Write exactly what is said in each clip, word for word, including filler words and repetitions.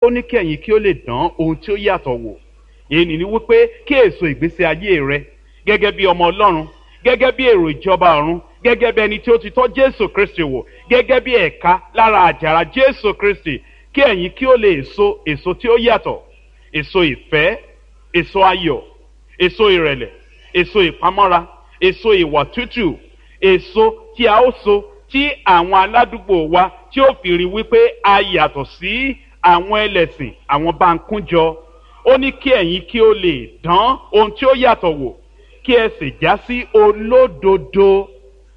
ó ní kí ẹ̀yin kí ó lè dán ohun tí ó yàtọ̀ wò. èyí ni wípé kí èso ìgbésí ayé rẹ gẹ́gẹ́ bí ọmọ Ọlọ́run, gẹ́gẹ́ bí èrò ìjọba ọ̀run, gẹ́gẹ́ bí ẹni tí ó ti tọ́ Jésù Kristi wò, gẹ́gẹ́ bí ẹ̀ka lára àjàrà Jésù Kristi, kí ẹ̀yin kí ó lè so èso tí ó yàtọ̀, èso ìfẹ́, èso ayọ̀, èso ìrẹ̀lẹ̀, èso ìpamọ́ra, èso ìwà tútù, èso tí a ó so tí àwọn aládùúgbò wa tí ó fi rí wípé a yàtọ̀ sí àwọn ẹlẹ́sìn, àwọn báńkújọ. ó ní kí ẹ̀yin kí ó lè dán ohun tí ó yàtọ̀ wò, kí ẹ sì já sí olódodo,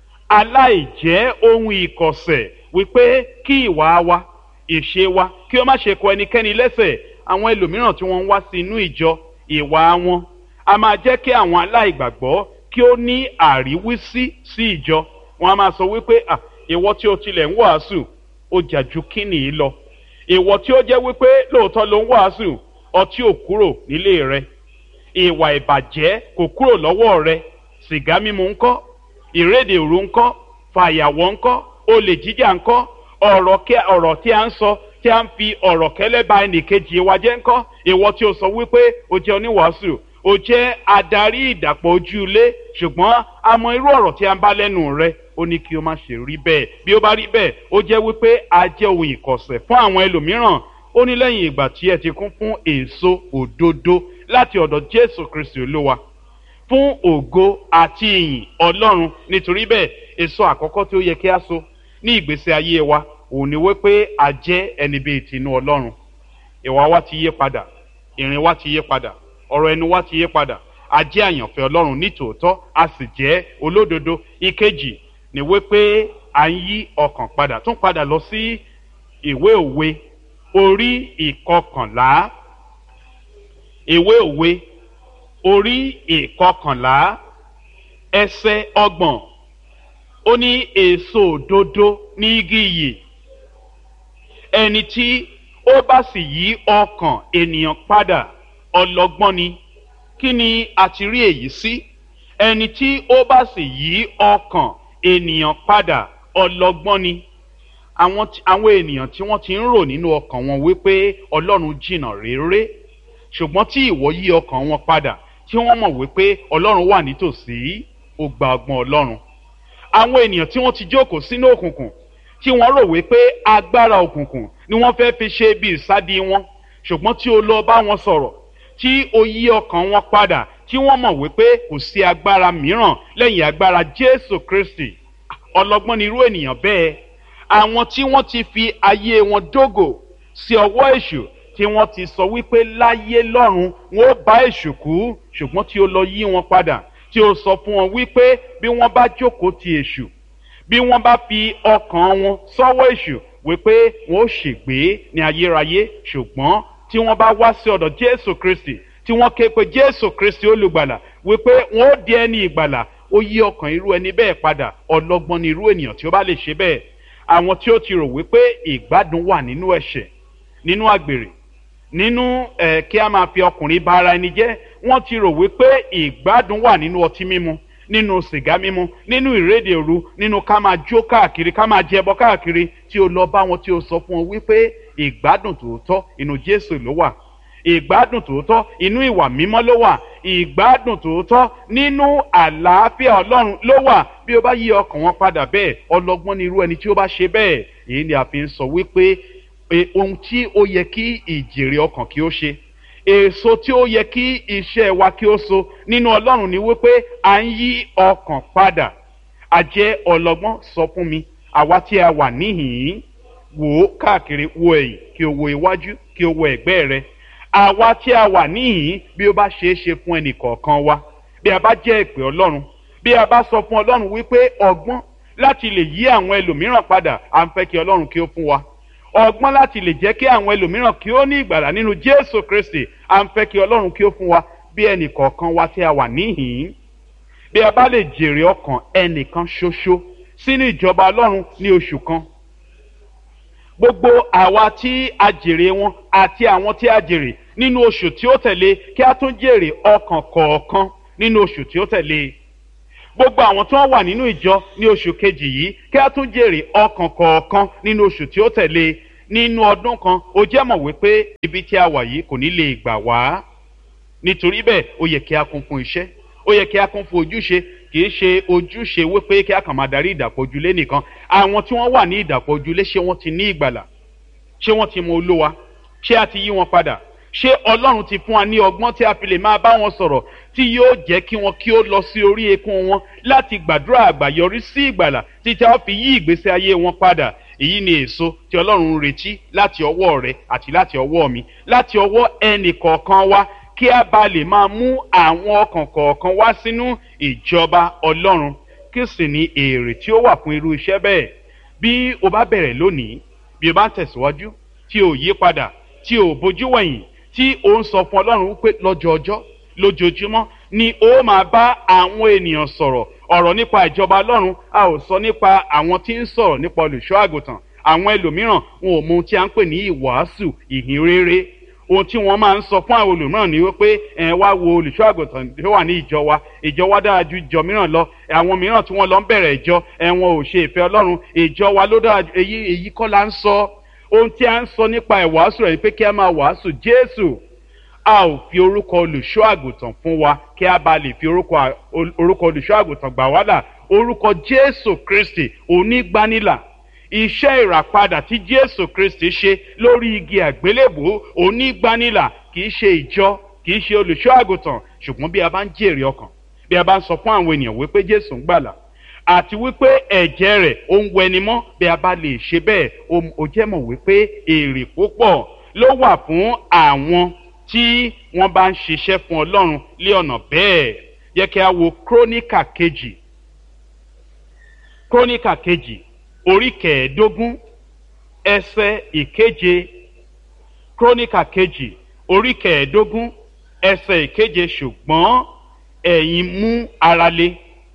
aláìjẹ́ ohun ìkọ̀sẹ̀, wípé kí ìwà wa, ìṣe wa kí ó má ṣe kọ ẹnikẹ́ni lẹ́sẹ̀. àwọn ẹlòmíràn tí wọ́n ń wá sí inú ìjọ, ìwà wọn a máa jẹ́ kí àwọn aláìgbàgbọ́ kí ó ní àríwísí sí ìjọ. wọ́n a máa sọ wípé à ìwọ tí o tilẹ̀ ń wàásù ó jà ju kíni yìí lọ. ìwọ tí ó jẹ́ wípé lóòótọ́ ló ń wàásù, ọtí ò kúrò nílé rẹ, ìwà ìbàjẹ́ kò kúrò lọ́wọ́ rẹ, sìgá mímu ńkọ́, ìrédè òru ńkọ́, fàyàwọ́ ńkọ́, olè jíjà ńkọ́, ọ̀rọ̀ kí ọ̀rọ̀ tí a ń sọ tí a ń fi ọ̀rọ̀ kẹ́lẹ́ ba ẹnìkejì wa jẹ́ ńkọ́. ìwọ tí o sọ wípé o jẹ́ oníwàásù, o jẹ́ adarí ìdàpọ̀ ojú ilé, ṣùgbọ́n a mọ irú ọ̀rọ̀ tí a ń bá lẹ́nu rẹ. ó ní kí o má ṣe rí bẹ́ẹ̀. bí ó bá rí bẹ́ẹ̀, ó jẹ́ wípé a jẹ́ ohun ìkọ̀sẹ̀ fún àwọn ẹlòmíràn. ó ní lẹ́yìn ìgbà tí ẹ ti kún fún èso òdodo láti ọ̀dọ̀ Jésù Kristi Olúwa, fún ògo àti ìyìn Ọlọ́run. nítorí bẹ́ẹ̀, èso àkọ́kọ́ tí ó yẹ kí a so ní ìgbésí ayé wa òun ni wípé a jẹ́ ẹni bíi tinú Ọlọ́run. ìwà wa ti yí padà, ìrìn wa ti yí padà, ọ̀rọ̀ ẹnu wa ti yí padà. a jẹ́ àyànfẹ́ Ọlọ́run ní tòótọ́, a sì jẹ́ olódodo. ìkejì ni wípé à ń yí ọkàn padà. tún padà lọ sí ìwé òwe orí ìkọkànlá. ìwé òwe orí ìkọkànlá ẹsẹ̀ ọgbọ̀n. ó ní èso òdodo ní igi ìyè, ẹni tí ó bá sì yí ọkàn ènìyàn padà ọlọ́gbọ́n ni. kí ni a ti rí èyí sí? ẹni tí ó bá sì yí ọkàn ènìyàn padà ọlọ́gbọ́n ni. àwọn àwọn ènìyàn tí wọ́n ti ń rò nínú ọkàn wọn wípé Ọlọ́run jìnnà réré, ṣùgbọ́n tí ìwọ yí ọkàn wọn padà, tí wọ́n mọ̀ wípé Ọlọ́run wà nítòsí, ó gba ọgbọ́n Ọlọ́run. àwọn ènìyàn tí wọ́n ti jókòó sínú òkùnkùn, tí wọ́n rò wípé agbára òkùnkùn ni wọ́n fẹ́ fi ṣe bí ìsádi wọn, ṣùgbọ́n tí o lọ bá wọn sọ̀rọ̀, tí o yí ọkàn wọn padà, tí wọ́n mọ̀ wípé kò sí agbára mìíràn lẹ́yìn agbára Jésù Kristi, ọlọ́gbọ́n ni irú ènìyàn bẹ́ẹ̀. àwọn tí wọ́n ti fi ayé wọn dógò sí ọwọ́ èṣù, tí wọ́n ti sọ wípé láyé lọ́run wọn ó bá èṣù kú, ṣùgbọ́n tí o lọ yí wọn padà, tí o sọ fún wọn wípé bí wọ́n bá jókòó ti èṣù, bí wọ́n bá fi ọkàn wọn sọ́wọ́ èṣù, wípé wọn ó ṣègbé ní ayérayé. ṣùgbọ́n tí wọ́n bá wá sí ọ̀dọ̀ Jésù Kristi, tí wọ́n ké pe Jésù Kristi olùgbàlà, wípé wọn ó di ẹni ìgbàlà, ó yí ọkàn irú ẹni bẹ́ẹ̀ padà. ọlọ́gbọ́n ni irú ènìyàn tí ó bá lè ṣe bẹ́ẹ̀. àwọn tí ó ti rò wípé ìgbádùn wà nínú ẹ̀ṣẹ̀, nínú àgbèrè, nínú ẹ̀ kí a máa fi ọkùnrin bá ara ẹni jẹ́, wọ́n ti rò wípé ìgbádùn wà nínú ọtí mímu, nínú sìgá mímu, nínú ìrédè òru, nínú ká máa jó káàkiri, ká máa jẹbọ káàkiri. tí o lọ bá wọn, tí o sọ fún wọn wípé ìgbádùn tòótọ́ inú Jésù ló wà, ìgbádùn tòótọ́ inú ìwà mímọ́ ló wà, ìgbádùn tòótọ́ nínú àlàáfíà Ọlọ́run ló wà. bí o bá yí ọkàn wọn padà bẹ́ẹ̀, ọlọ́gbọ́n ni irú ẹni tí ó bá ṣe bẹ́ẹ̀. èyí ni a fi ń sọ wípé ohun tí ó yẹ kí ìjèrè ọkàn kí ó ṣe, èso tí ó yẹ kí iṣẹ́ wa kí ó so nínú Ọlọ́run, ni wípé à ń yí ọkàn padà. a jẹ́ ọlọ́gbọ́n. sọ fún mi, àwa tí a wà níhìn-ín, wò ó káàkiri, wo ẹ̀yìn, kí o wo iwájú, kí o wo ẹ̀gbẹ́ rẹ. àwa tí a wà níhìn-ín, bí ó bá ṣeé ṣe fún ẹnì kọ̀ọ̀kan wa, bí a bá jẹ́ ìpè Ọlọ́run, bí a bá sọ fún Ọlọ́run wípé ọgbọ́n láti lè yí àwọn ẹlòmíràn padà, à ń fẹ́ kí Ọlọ́run kí ó fún wa. ọgbọ́n láti lè jẹ́ kí àwọn ẹlòmíràn kí ó ní ìgbàlà nínú Jésù Kristi, à ń fẹ́ kí Ọlọ́run kí ó fún wa. bí ẹnì kọ̀ọ̀kan wa tí a wà níhìn-ín, bí a bá lè jèrè ọkàn ẹnìkan ṣoṣo sínú ìjọba Ọlọ́run ní oṣù kan, gbogbo àwa tí a jèrè wọn àti àwọn tí a jèrè nínú oṣù tí ó tẹ̀lé, kí a tún jèrè ọkàn kọ̀ọ̀kan nínú oṣù tí ó tẹ̀lé. gbogbo àwọn tí wọ́n wà nínú ìjọ ní oṣù kejì yìí, kí a tún jèrè ọkàn kọ̀ọ̀kan nínú oṣù tí ó tẹ̀lé. nínú ọdún kan, ó jẹ́ mọ̀ wípé ibi tí a wà yìí kò ní lè gbà wá. Nítorí bẹ́ẹ̀ ó yẹ kí a kún fún iṣẹ́, ó yẹ kí a kún fún ojúṣe. Kì í ṣe ojúṣe wípé kí a kàn máa darí ìdàpọ̀ ojúlé nìkan. Àwọn tí wọ́n wà ní ìdàpọ̀ ojúlé, ṣé wọ́n ti ní ìgbàlà? Ṣé wọ́n ti mọ Olúwa? Ṣé a ti yí wọn padà? Ṣé Ọlọ́run ti fún wa ní ọgbọ́n tí a fi lè máa bá wọn sọ̀rọ̀ tí yóò jẹ́ kí wọn kí ó lọ sí orí eékún wọn láti gbàdúrà àgbàyọrí sí ìgbàlà títí a fi yí ìgbésí ayé wọn padà? Èyí ni èso tí Ọlọ́run ń retí láti ọwọ́ rẹ àti láti ọwọ́ mi, láti ọwọ́ ẹnì kọ̀ọ̀kan wa, kí a bá lè máa mú àwọn ọkàn kọ̀ọ̀kan wá sínú ìjọba Ọlọ́run. Kí sì ni èrè tí ó wà fún irú iṣẹ́ bẹ́ẹ̀? Bí o bá bẹ̀rẹ̀ lónìí, bí o bá ń tẹ̀síwájú, tí o yí padà, tí o bójú wẹ̀yìn, tí o ń sọ fún Ọlọ́run wípé lọ́jọọjọ́ lójoojúmọ́ ni ó máa bá àwọn ènìyàn sọ̀rọ̀ ọ̀rọ̀ nípa ìjọba Ọlọ́run. A ò sọ nípa àwọn tí ń sọ̀rọ̀ nípa olùṣọ́ àgùntàn. Àwọn ẹlòmíràn wọn ò mọ ohun tí a ń pè ní ìwàásù ìhìn rere. Ohun tí wọ́n máa ń sọ fún àwọn olùmíràn ni wípé ẹ wá wo olùṣọ́ àgùntàn tó wà ní ìjọ wa, ìjọ wa dára ju ìjọ mìíràn lọ. Àwọn mìíràn tí wọ́n lọ ń bẹ̀rẹ̀ ìjọ ẹ wọn ò ṣe ìfẹ́ Ọlọ́run, ìjọ wa ló dára ju. Èyí èyí kọ́ la ń sọ. Ohun tí a ń sọ nípa ìwàásù rẹ̀ ni pé kí a máa wàásù Jésù. A ò fi orúkọ olùṣọ́ àgùntàn fún wa kí a bá lè fi orúkọ orúkọ olùṣọ́ àgùntàn gbà wá là. Orúkọ Jésù Kristi onígbanilà. Iṣẹ́ ìràpadà tí Jésù Kristi ṣe lórí igi àgbélébùú onígbanilà. Kì í ṣe ìjọ, kì í ṣe olùṣọ́ àgùntàn, ṣùgbọ́n bí a bá ń jèrè ọkàn, bí a bá ń sọ fún àwọn ènìyàn wípé Jésù ń gbàlà àti wípé ẹ̀jẹ̀ rẹ̀ ó ń wẹni mọ́, bí a bá lè ṣe bẹ́ẹ̀, ó jẹ́ mọ̀ wípé èrè púpọ̀ ló wà fún àwọn tí wọ́n bá ń ṣiṣẹ́ fún Ọlọ́run lé ọ̀nà bẹ́ẹ̀. Yẹ kí a wo Króníkà kejì, Króníkà kejì orí kẹẹ̀ẹ́dógún ẹsẹ̀ ìkeje. Króníkà kejì orí kẹẹ̀ẹ́dógún ẹsẹ̀ ìkeje. Ṣùgbọ́n ẹ̀yin mú ara le,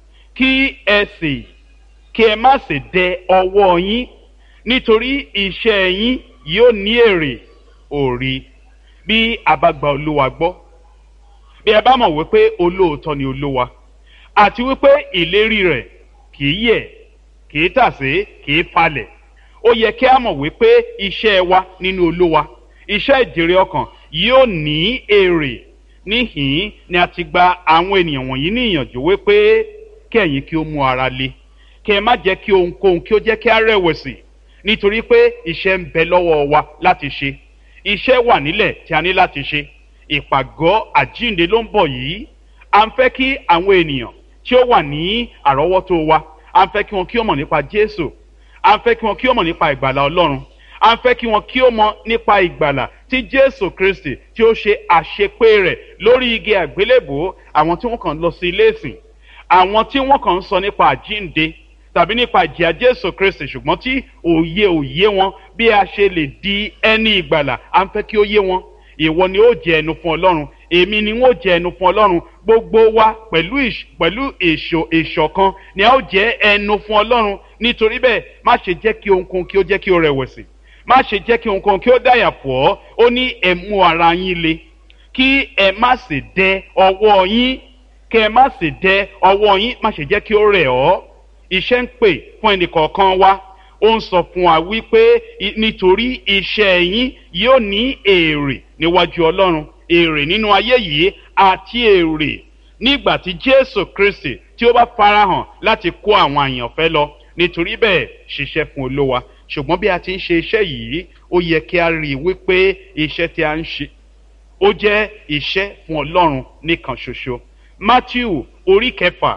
kí ẹ sì kí ẹ má sì dẹ ọwọ́ yín, nítorí iṣẹ́ yín yóò ní èrè. Òrí, bí a bá gba Olúwa gbọ́, bí ẹ bá mọ̀ wípé olóòótọ́ ni Olúwa àti wípé ìlérí rẹ̀ kì í yẹ̀, kì í tàsé, kì í falẹ̀, ó yẹ kí a mọ̀ wípé iṣẹ́ wa nínú Olúwa, iṣẹ́ ìjèrè ọkàn yóò ní èrè. Níhìn ni a ti gba àwọn ènìyàn wọ̀nyí ní ìyànjú wípé kí ẹ̀yin kí ó mú ara le, kí ẹ má jẹ́ kí ohunkóhun kí ó jẹ́ kí a rẹ̀wẹ̀sì, nítorí pé iṣẹ́ ń bẹ lọ́wọ́ wa láti ṣe. Iṣẹ́ wà nílẹ̀ tí a ní láti ṣe. Ìpàgọ́ àjíǹde ló ń bọ̀ yìí. À ń fẹ́ kí àwọn ènìyàn tí ó wà ní àrọ́wọ́tó wa, à ń fẹ́ kí wọn kí ó mọ̀ nípa Jésù. À ń fẹ́ kí wọn kí ó mọ̀ nípa ìgbàlà Ọlọ́run. À ń fẹ́ kí wọn kí ó mọ̀ nípa ìgbàlà tí Jésù Kristi tí ó ṣe àṣepé rẹ̀ lórí igi àgbélébùú. Àwọn tí wọ́n kàn lọ sí ilé ìsìn, àwọn tí wọ́n kàn ń sọ nípa àjíǹde tàbí nípa ìjìyà Jésù Kristi, ṣùgbọ́n tí òye òye wọn bí a ṣe lè di ẹni ìgbàlà, à ń fẹ́ kí ó yé wọn. Ìwọ ni ó jẹ ẹnu fún Ọlọ́run, èmi ni wọ́n jẹ ẹnu fún Ọlọ́run. Gbogbo wa pẹ̀lú pẹ̀lú èso ìṣọ̀kan ni a ó jẹ ẹnu fún Ọlọ́run. Nítorí bẹ́ẹ̀, má ṣe jẹ́ kí ohunkóhun kí ó jẹ́ kí ó rẹ̀wẹ̀sì, má ṣe jẹ́ kí ohunkóhun kí ó dàyà pọ̀ ọ́. Ó ní ẹ mú ara yín le, kí ẹ má sì dẹ ọwọ́ yín, kí ẹ má sì dẹ ọwọ́ yín, má ṣe jẹ́ kí ó rẹ̀ ọ́. Iṣẹ́ ń pè fún ẹnìkọ̀ọ̀kan wa. Ó ń sọ fún wa wípé nítorí iṣẹ́ yín yóò ní èrè níwájú Ọlọ́run, èrè nínú ayé yìí àti èrè nígbà tí Jésù Kristi tí ó bá farahàn láti kó àwọn àyànfẹ́ lọ. Nítorí bẹ́ẹ̀, ṣiṣẹ́ fún Olúwa. Ṣùgbọ́n bí a ti ń ṣe iṣẹ́ yìí, ó yẹ kí a rí i wípé iṣẹ́ tí a ń ṣe ó jẹ́ iṣẹ́ fún Ọlọ́run nìkan ṣoṣo. Mátíù orí kẹfà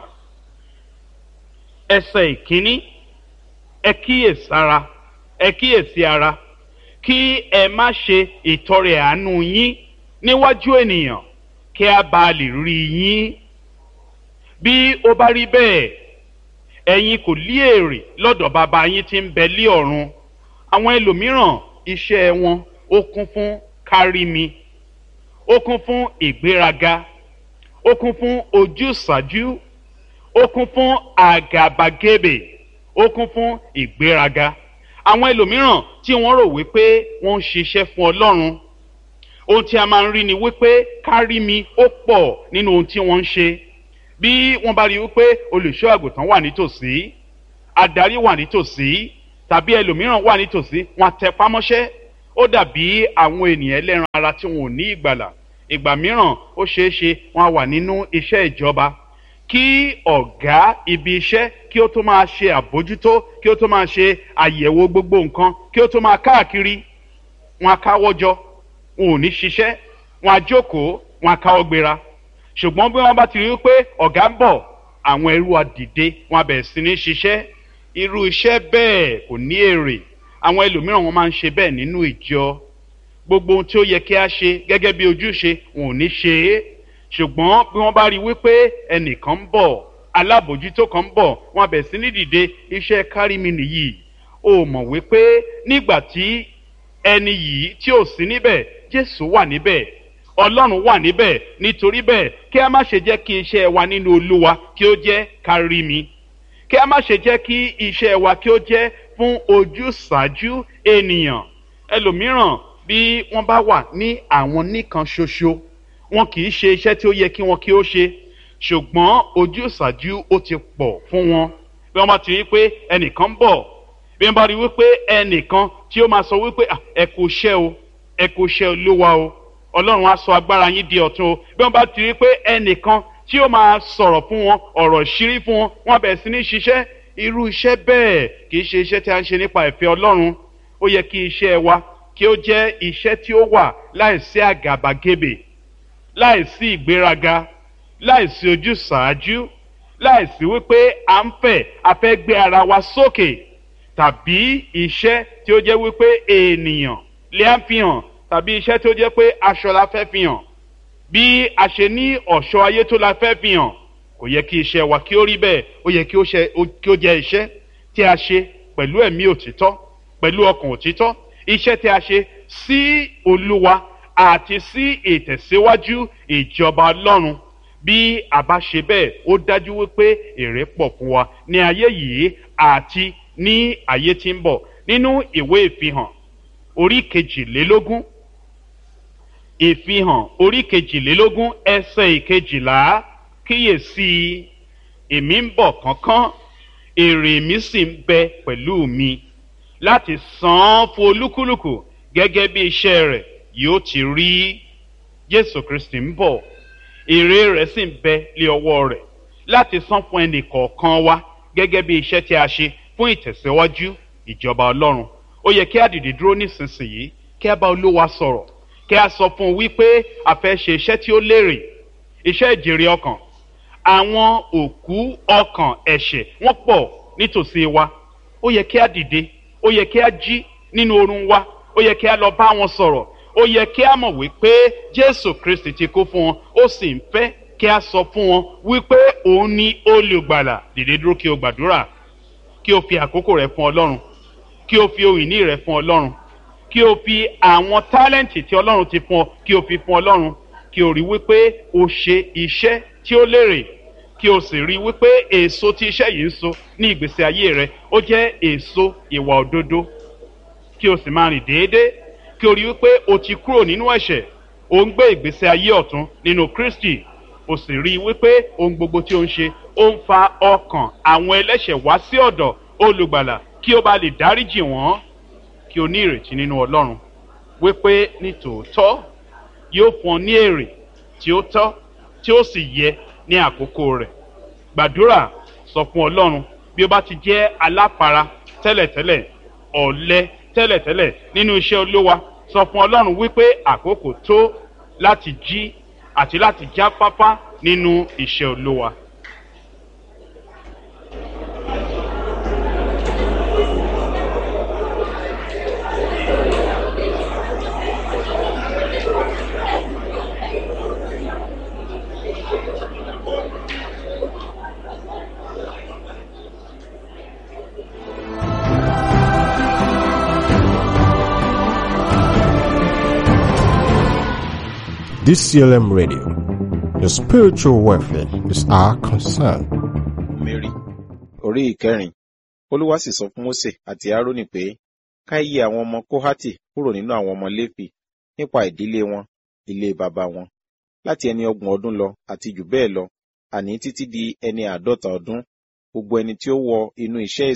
ẹsẹ̀ ìkíní. Ẹ kíyèsára, ẹ kíyèsí ara, kí ẹ má ṣe ìtọrẹ àánú yín níwájú ènìyàn, kí a bá lè rí yín. Bí ó bá rí bẹ́ẹ̀, ẹ̀yin kò lí èrè lọ́dọ̀ bàbá yín tí ń bẹ lí ọ̀run. Àwọn ẹlòmíràn iṣẹ́ wọn ó kún fún kárí mi, ó kún fún ìgbéraga, ó kún fún ojúsàájú, ó kún fún àgàbàgebè, ó kún fún ìgbéraga. Àwọn ẹlòmíràn tí wọ́n rò wípé wọ́n ń ṣiṣẹ́ fún Ọlọ́run, ohun tí a máa ń rí ni wípé kárí mi ó pọ̀ nínú ohun tí wọ́n ń ṣe. Bí wọ́n bá rí wípé olùṣọ́ àgùntàn wà nítòsí, adarí wà nítòsí, tàbí ẹlòmíràn wà nítòsí wọn tẹpá mọ́ṣẹ́. Ó dàbí àwọn ènìyàn ẹlẹ́ran ara tí wọn ò ní ìgbàlà. Ìgbà mìíràn ó ṣeé ṣe wọn wà nínú iṣẹ́ ìjọba kí ọ̀gá ibi iṣẹ́ kí ó tó máa ṣe àbójútó, kí ó tó máa ṣe àyẹ̀wò gbogbo nǹkan, kí ó tó máa káàkiri, wọn á káwọ́ jọ, wọn ò ní ṣiṣẹ́, wọn á jókòó, wọn á káwọ́ gbéra. Ṣùgbọ́n bí wọ́n bá ti rí pé ọ̀gá ń bọ̀, àwọn ẹrú á dìde, wọn á bẹ̀rẹ̀ sí ní ṣiṣẹ́. Irú iṣẹ́ bẹ́ẹ̀ kò ní èrè. Àwọn ẹlòmíràn wọn máa ń ṣe bẹ́ẹ̀ nínú ìjọ. Gbogbo ohun tí ó yẹ kí a ṣe gẹ́gẹ́ bí ojúṣe wọn ò ní ṣe é. Ṣùgbọ́n bí wọ́n bá rí wípé ẹnìkan ń bọ̀, alábòjútó kan ń bọ̀, wọn á bẹ̀rẹ̀ sí ní dìde, iṣẹ́ kárí mi nìyí. O mọ̀ wípé nígbà tí ẹni yìí tí ò sí níbẹ̀, Jésù wà níbẹ̀, Ọlọ́run wà níbẹ̀. Nítorí bẹ́ẹ̀ kí a má ṣe jẹ́ kí iṣẹ́ wa nínú Olúwa kí ó jẹ́ kárí mi. Kí a má ṣe jẹ́ kí iṣẹ́ wa kí ó jẹ́ fún ojúsàájú ènìyàn. Ẹlòmíràn bí wọ́n bá wà ní àwọn nìkan ṣoṣo, wọn kì í ṣe iṣẹ́ tí ó yẹ kí wọn kí ó ṣe. Ṣùgbọ́n ojúsàájú ó ti pọ̀ fún wọn. Bí wọ́n bá ti rí pé ẹnìkan ń bọ̀, bí wọ́n bá rí wípé ẹnìkan tí ó máa sọ wípé ẹ kú iṣẹ́ o, ẹ kú iṣẹ́ Olúwa o, Ọlọ́run á sọ agbára yín di ọ̀tun o. Bí wọ́n bá ti rí pé ẹnìkan tí ó máa sọ̀rọ̀ fún wọn, ọ̀rọ̀ ìṣírí fún wọn, wọ́n bẹ̀rẹ̀ sí ní ṣiṣẹ́. Irú iṣẹ́ bẹ́ẹ̀ kì í ṣe iṣẹ́ tí a ń ṣe nípa ìfẹ́ Ọlọ́run. Ó yẹ kí iṣẹ́ wa kí ó jẹ́ iṣẹ́ tí ó wà láìsí àgàbàgebè, láìsí ìgbéraga, láìsí ojúsàájú, láìsí wípé à ń fẹ́ a fẹ́ gbé ara wa sókè, tàbí iṣẹ́ tí ó jẹ́ wípé ènìyàn lè á fi hàn, tàbí iṣẹ́ tí ó jẹ́ pé aṣọ la fẹ́ fi hàn, bí a ṣe ní ọ̀ṣọ́ ayé tó la fẹ́ fi hàn. Kò yẹ kí iṣẹ́ wa kí ó rí bẹ́ẹ̀. Ó yẹ kí ó jẹ́ iṣẹ́ tí a ṣe pẹ̀lú ẹ̀mí òtítọ́, pẹ̀lú ọkàn òtítọ́, iṣẹ́ tí a ṣe sí Olúwa àti sí ìtẹ̀síwájú ìjọba Ọlọ́run. Bí a bá ṣe bẹ́ẹ̀, ó dájú wípé èrè pọ̀ fún wa ní ayé yìí àti ní ayé tí ń bọ̀. Nínú ìwé ìfihàn orí kejìlélógún, ìfihàn orí kejìlélógún ẹsẹ̀ ìkejìlá, kíyèsí èmi ń bọ̀ kánkán, èrè mi sì ń bẹ pẹ̀lú mi láti san án fún olúkúlùkù gẹ́gẹ́ bí iṣẹ́ rẹ̀ yóò ti rí. Jésù Kristi ń bọ̀, èrè rẹ̀ sì ń bẹ lé ọwọ́ rẹ̀ láti san fún ẹnì kọ̀ọ̀kan wa gẹ́gẹ́ bí iṣẹ́ tí a ṣe fún ìtẹ̀síwájú ìjọba Ọlọ́run. Ó yẹ kí a dìde dúró nísinsìnyí, kí a bá Olúwa sọ̀rọ̀, kí a sọ fún un wípé a fẹ́ ṣe iṣẹ́ tí ó lérè, iṣẹ́ ìjèrè ọkàn. Àwọn òkú ọkàn ẹ̀ṣẹ̀ wọ́n pọ̀ nítòsí wa. Ó yẹ kí a dìde, ó yẹ kí a jí nínú oorun wa, ó yẹ kí a lọ bá wọn sọ̀rọ̀. Ó yẹ kí a mọ̀ wípé Jésù Kristi ti kú fún wọn, ó sì ń fẹ́ kí a sọ fún wọn wípé òun ni olùgbàlà. Dìde dúró kí o gbàdúrà, kí o fi àkókò rẹ fún Ọlọ́run, kí o fi ohun ìní rẹ fún Ọlọ́run, kí o fi àwọn tálẹ́ǹtì tí Ọlọ́run ti fún ọ kí o fi fún Ọlọ́run, kí o rí wípé o ṣe iṣẹ́ tí ó lérè, kí o sì rí wípé èso tí iṣẹ́ yìí ń so ní ìgbésí ayé rẹ ó jẹ́ èso ìwà òdodo, kí o sì máa rìn déédéé, kí o rí wípé o ti kúrò nínú ẹ̀ṣẹ̀, o ń gbé ìgbésí ayé ọ̀tun nínú Kristi, o sì rí wípé ohun gbogbo tí o ń ṣe ó ń fa ọkàn àwọn ẹlẹ́ṣẹ̀ wá sí ọ̀dọ̀ olùgbàlà kí o bá lè dáríjì wọ́n, kí o ní ìrètí nínú Ọlọ́run wípé ní tòótọ́ yóò fún ọ ní èrè tí ó tọ́ tí ó sì yẹ ní àkókò rẹ̀. Gbàdúrà, sọ fún Ọlọ́run bí o bá ti jẹ́ aláfara tẹ́lẹ̀tẹ́lẹ̀, ọ̀lẹ tẹ́lẹ̀tẹ́lẹ̀ nínú iṣẹ́ Olúwa, sọ fún Ọlọ́run wípé àkókò tó láti jí àti láti jáfáfá nínú iṣẹ́ Olúwa. D C L M Radio, your spiritual welfare is our concern. Mary, orí ìkẹrin. Olúwa sì sọ fún Mósè àti Árónì pé, ká yí àwọn ọmọ Kóhátì kúrò nínú àwọn ọmọ Léfì nípa ìdílé wọn, ilé baba wọn, láti ẹni ọgbọ̀n ọdún lọ àti jù bẹ́ẹ̀ lọ, àní títí di ẹni àádọ́ta ọdún, gbogbo ẹni tí ó wọ inú iṣẹ́ ìsìn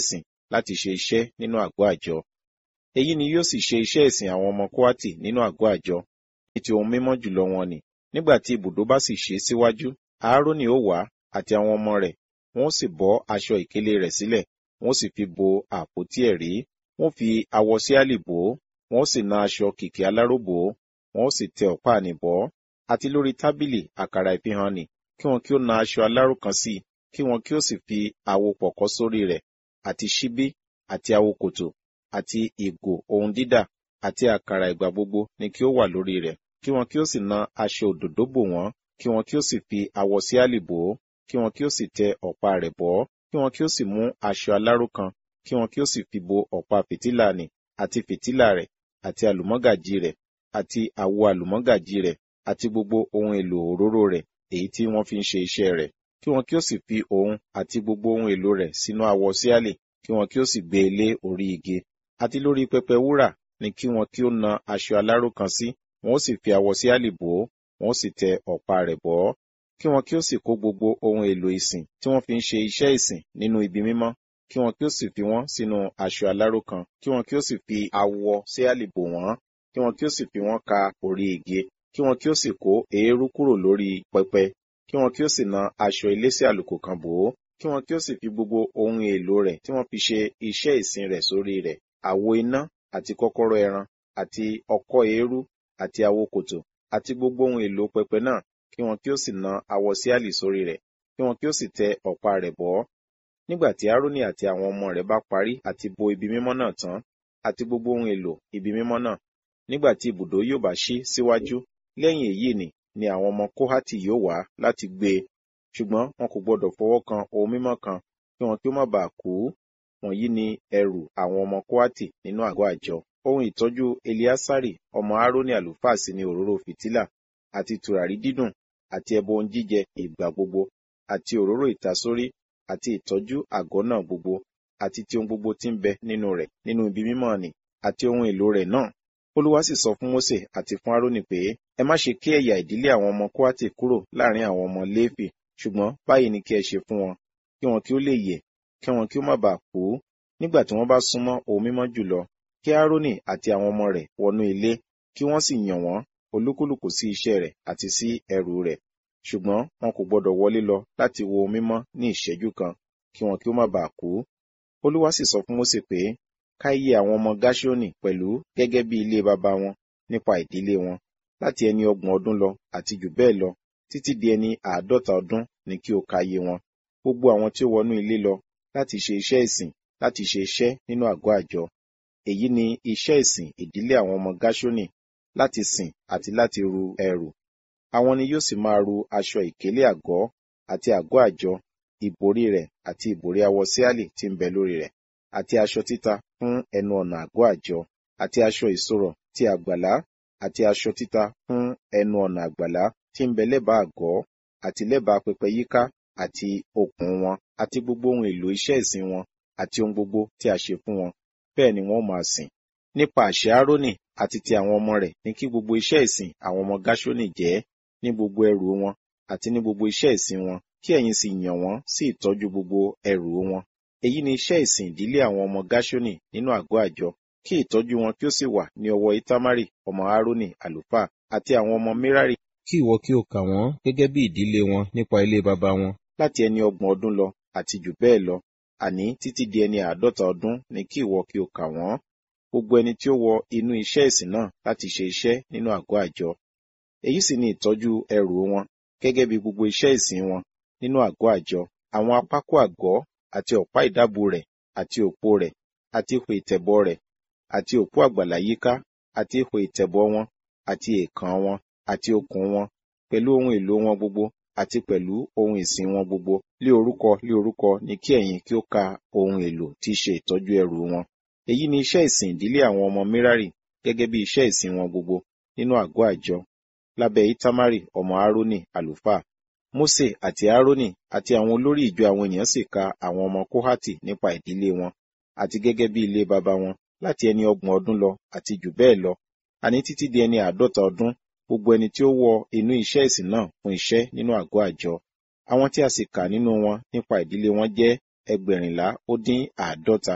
láti ṣe iṣẹ́ nínú àgọ́ àjọ. Èyí ni yóò sì ṣe iṣẹ́ ìsìn àwọn ọmọ Kóhátì nínú àgọ́ àjọ, ní ti ohun mímọ́ jùlọ wọn nì. Nígbà tí ibùdó bá sì ṣí síwájú, Áárónì ó wá àti àwọn ọmọ rẹ̀, wọn ó sì bọ́ aṣọ ìkélé rẹ̀ sílẹ̀, wọn ó sì fi bo àpótí ẹ̀rí, wọn ó fi awọ síálì bò ó, wọn ó sì na aṣọ kìkì aláró bò ó, wọn ó sì tẹ ọ̀pá àní bọ̀ ọ́, àti lórí tábìlì àkàrà ìfihàn nì, kí wọn kí ó na aṣọ aláró kan sí i, kí wọn kí ó sì fi àwo pọ̀kọ́ sórí rẹ̀, àti ṣíbí, àti àwo kòtò, àti ìgò ohun dídà, àti àkàrà ìgbà gbogbo ni kí ó wà lórí rẹ̀, kí wọn kí ó sì na aṣọ òdòdó bò wọ́n, kí wọn kí ó sì fi awọ síálì bò ó, kí wọn kí ó sì tẹ ọ̀pá rẹ̀ bọ̀ ọ́, kí wọn kí ó sì mú aṣọ aláró kan, kí wọn kí ó sì fi bo ọ̀pá fìtílà nì, àti fìtílà rẹ̀, àti àlùmọ́gàjí rẹ̀, àti àwo àlùmọ́gàjí rẹ̀, àti gbogbo ohun èlò òróró rẹ̀, èyí tí wọ́n fi ń ṣe iṣẹ́ rẹ̀. Kí wọn kí ó sì fi òun àti gbogbo ohun èlò rẹ̀ sínú awọ síálì, kí wọn kí ó sì gbé e lé orí igi. Àti lórí pẹpẹ wúrà ni kí wọn kí ó na aṣọ aláró kan sí, wọn ó sì fi awọ síálì bò ó, wọn ó sì tẹ ọ̀pá rẹ̀ bọ̀ ọ́. Kí wọn kí ó sì kó gbogbo ohun èlò ìsìn tí wọ́n fi ń ṣe iṣẹ́ ìsìn nínú ibi mímọ́, kí wọn kí ó sì fi wọ́n sínú aṣọ aláró kan, kí wọn kí ó sì fi awọ síálì bò wọ́n, kí wọn kí ó sì fi wọ́n ka orí igi, kí wọn kí ó sì kó eérú kúrò lórí pẹpẹ, kí wọn kí ó sì na aṣọ elése àlùkò kan bò ó, kí wọn kí ó sì fi gbogbo ohun èlò rẹ̀ tí wọ́n fi ṣe iṣẹ́ ìsìn rẹ̀ sórí rẹ̀, àwo iná, àti kọ́kọ́rọ́ ẹran, àti ọkọ́ eérú, àti àwo kòtò, àti gbogbo ohun èlò pẹpẹ náà, kí wọn kí ó sì na awọ síálì sórí rẹ̀, kí wọn kí ó sì tẹ ọ̀pá rẹ̀ bọ̀ ọ́. Nígbà tí Áárónì àti àwọn ọmọ rẹ̀ bá parí àti bo ibi mímọ́ náà tán, àti gbogbo ohun èlò ibi mímọ́ náà, nígbà tí ibùdó yóò bá ṣí síwájú, lẹ́yìn èyí ni ni àwọn ọmọ Kóhátì yóò wá láti gbé e, ṣùgbọ́n wọn kò gbọdọ̀ fọwọ́ kan ohun mímọ́ kan, kí wọn kí ó má baà kú. Wọ̀nyí ni ẹrù àwọn ọmọ Kóhátì nínú àgọ́ àjọ. Ohun ìtọ́jú Eleasari ọmọ Áárónì àlùfáà sì ni òróró fìtílà, àti tùràrí dídùn, àti ẹbọ ohun jíjẹ ìgbà gbogbo, àti òróró ìtasórí, àti ìtọ́jú àgọ́ náà gbogbo, àti ti ohun gbogbo tí ń bẹ nínú rẹ̀ nínú ibi mímọ́ nì, àti ohun èlò rẹ̀ náà. Olúwa sì sọ fún Mósè àti fún Áárónì pé, ẹ má ṣe ké ẹ̀yà ìdílé àwọn ọmọ Kóhátì kúrò láàrin àwọn ọmọ Léfì, ṣùgbọ́n báyìí ni kí ẹ ṣe fún wọn, kí wọn kí ó lè yè, kí wọn kí ó má baà kú, nígbà tí wọ́n bá súnmọ́ ohun mímọ́ jùlọ. Kí Áárónì àti àwọn ọmọ rẹ̀ wọnú ilé, kí wọ́n sì yàn wọ́n olúkúlùkù sí iṣẹ́ rẹ̀ àti sí ẹrù rẹ̀, ṣùgbọ́n wọn kò gbọdọ̀ wọlé lọ láti wo ohun mímọ́ ní ìṣẹ́jú kan, kí wọn kí ó má baà kú. Olúwa sì sọ fún Mósè pé, ká iye àwọn ọmọ Gáṣónì pẹ̀lú gẹ́gẹ́ bí ilé baba wọn nípa ìdílé wọn, láti ẹni ọgbọ̀n ọdún lọ àti jù bẹ́ẹ̀ lọ, títí di ẹni àádọ́ta ọdún ni kí o ka iye wọn. Gbogbo àwọn tí ó wọnú ilé lọ láti ṣe iṣẹ́ ìsìn, láti ṣe iṣẹ́ nínú àgọ́ àjọ. Èyí ni iṣẹ́ ìsìn ìdílé àwọn ọmọ Gáṣónì, láti sìn àti láti ru ẹrù. Àwọn ni yóò sì máa ru aṣọ ìkélé àgọ́ àti àgọ́ àjọ, ìbòrí rẹ̀ àti ìbòrí awọ síálì tí ń bẹ lórí rẹ̀, àti aṣọ títa fún ẹnu ọ̀nà àgọ́ àjọ, àti aṣọ ìṣòrọ̀ ti àgbàlá, àti aṣọ títa fún ẹnu ọ̀nà àgbàlá tí ń bẹ lẹ́bàá àgọ́, àti lẹ́bàá pẹpẹ yíká, àti okùn wọn, àti gbogbo ohun èlò iṣẹ́ ìsìn wọn, àti ohun gbogbo tí a ṣe fún wọn. Bẹ́ẹ̀ ni wọ́n máa sìn. Nípa àṣẹ Áárónì àti ti àwọn ọmọ rẹ̀ ní kí gbogbo iṣẹ́ ìsìn àwọn ọmọ Gáṣónì jẹ́, ní gbogbo ẹrù wọn, àti ní gbogbo iṣẹ́ ìsìn wọn, kí ẹ̀yin sì yàn wọ́n sí ìtọ́jú gbogbo ẹrù wọn. Èyí ni iṣẹ́ ìsìn ìdílé àwọn ọmọ Gáṣónì nínú àgọ́ àjọ, kí ìtọ́jú wọn kí ó sì wà ní ọwọ́ Itamari ọmọ Áárónì àlùfáà, àti àwọn ọmọ Merari. Kí ìwọ kí o kà wọ́n gẹ́gẹ́ bí ìdílé wọn nípa ilé baba wọn, láti ẹni ọgbọ̀n ọdún lọ àti jù bẹ́ẹ̀ lọ, àní títí di ẹni àádọ́ta ọdún ni kí ìwọ kí o kà wọ́n. Gbogbo ẹni tí ó wọ inú iṣẹ́ ìsìn náà láti ṣe iṣẹ́ nínú àgọ́ àjọ. Èyí sì ni ìtọ́jú ẹrù wọn, gẹ́gẹ́ bí gbogbo iṣẹ́ ìsìn wọn nínú àgọ́ àjọ, àwọn apákó àgọ́, àti ọ̀pá ìdábùú rẹ̀, àti òpó rẹ̀, àti ihò ìtẹ̀bọ̀ rẹ̀, àti òpó àgbàlá yíká, àti ihò ìtẹ̀bọ̀ wọn, àti èèkàn wọn, àti okùn wọn, pẹ̀lú ohun èlò wọn gbogbo, àti pẹ̀lú ohun ìsìn wọn gbogbo. Lé orúkọ lé orúkọ ni kí ẹ̀yin kí ó ka ohun èlò tí í ṣe ìtọ́jú ẹrù wọn. Èyí ni iṣẹ́ ìsìn ìdílé àwọn ọmọ Merari, gẹ́gẹ́ bí iṣẹ́ ìsìn wọn gbogbo nínú àgọ́ àjọ, lábẹ́ Itamari ọmọ Áárónì àlùfáà. Mósè àti Áárónì àti àwọn olórí ìjọ àwọn ènìyàn sì ka àwọn ọmọ Kóhátì nípa ìdílé wọn, àti gẹ́gẹ́ bí ilé baba wọn, láti ẹni ọgbọ̀n ọdún lọ àti jù bẹ́ẹ̀ lọ, àní títí di ẹni àádọ́ta ọdún, gbogbo ẹni tí ó wọ inú iṣẹ́ ìsìn náà fún iṣẹ́ nínú àgọ́ àjọ. Àwọn tí a sì kà nínú wọn nípa ìdílé wọn jẹ́ ẹgbẹ̀rìnlá ó dín àádọ́ta.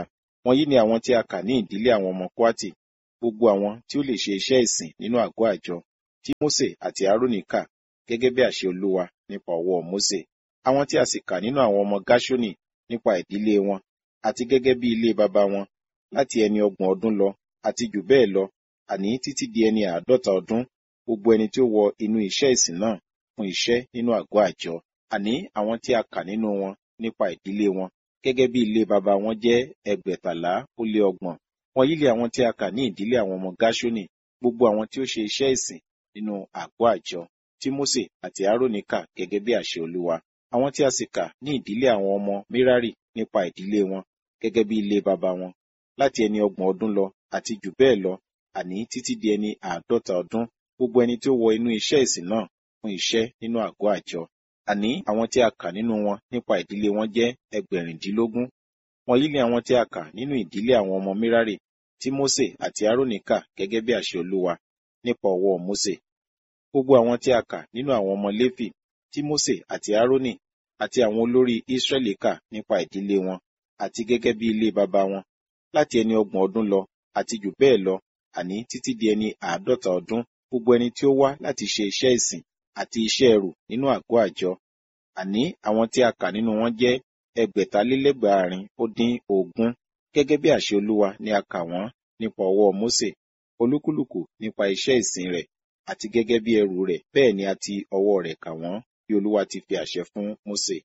Wọ̀nyí ni àwọn tí a kà ní ìdílé àwọn ọmọ Kóátì, gbogbo àwọn tí ó lè ṣe iṣẹ́ ìsìn nínú àgọ́ àjọ, tí Mósè àti Árónì kà gẹ́gẹ́ bí àṣẹ Olúwa nípa ọwọ́ Mósè. Àwọn tí a sì kà nínú àwọn ọmọ Gáṣónì nípa ìdílé wọn, àti gẹ́gẹ́ bí ilé baba wọn, láti ẹni ọgbọ̀n ọdún lọ, àti jù bẹ́ẹ̀ lọ, àní títí di ẹni àádọ́ta ọdún, gbogbo ẹni tí ó wọ inú iṣẹ́ ìsìn náà fún iṣẹ́ nínú àgọ́ àjọ. Àní àwọn tí a kà nínú wọn nípa ìdílé wọn, gẹ́gẹ́ bí ilé baba wọn jẹ́ ẹgbẹ̀tàlá ó lé ọgbọ̀n. Wọ̀nyí lé àwọn tí a kà ní ìdílé àwọn ọmọ Gáṣónì, gbogbo àwọn tí ó ṣe iṣẹ́ ìsìn nínú àgọ́ àjọ, tí Mósè àti Árónì kà gẹ́gẹ́ bí àṣẹ Olúwa. Àwọn tí a sì kà ní ìdílé àwọn ọmọ Mérárì nípa ìdílé wọn, gẹ́gẹ́ bí ilé baba wọn, láti ẹni ọgbọ̀n ọdún lọ, àti jù bẹ́ẹ̀ lọ, àní títí di ẹni àádọ́ta ọdún, gbogbo ẹni tí ó wọ inú iṣẹ́ ìsìn náà fún iṣẹ́ nínú àgọ́ àjọ. Àní àwọn tí a kà nínú wọn nípa ìdílé wọn jẹ́ ẹgbẹ̀rìndínlógún. Wọ̀nyí ni àwọn tí a kà nínú ìdílé àwọn ọmọ Mérárì, tí Mósè àti Árónì kà gẹ́gẹ́ bí àṣẹ Olúwa nípa ọwọ́ Mósè. Gbogbo àwọn tí a kà nínú àwọn ọmọ Léfì, tí Mósè àti Árónì àti àwọn olórí Ísírẹ́lì kà nípa ìdílé wọn, àti gẹ́gẹ́ bí ilé baba wọn, láti ẹni ọgbọ̀n ọdún lọ, àti jù bẹ́ẹ̀ lọ, àní títí di ẹni àádọ́ta ọdún, gbogbo ẹni tí ó wá láti ṣe iṣẹ́ ìsìn àti iṣẹ́ ẹrù nínú àgọ́ àjọ. Àní àwọn tí a kà nínú wọn jẹ́ ẹgbẹ̀talélẹ́gbàárin ó dín ogún. Gẹ́gẹ́ bí àṣẹ Olúwa ni a kà wọ́n nípa ọwọ́ Mósè, olúkúlùkù nípa iṣẹ́ ìsìn rẹ̀, àti gẹ́gẹ́ bí ẹrù rẹ̀, bẹ́ẹ̀ ni a ti ọwọ́ rẹ̀ kà wọ́n, bí Olúwa ti fi àṣẹ fún Mósè.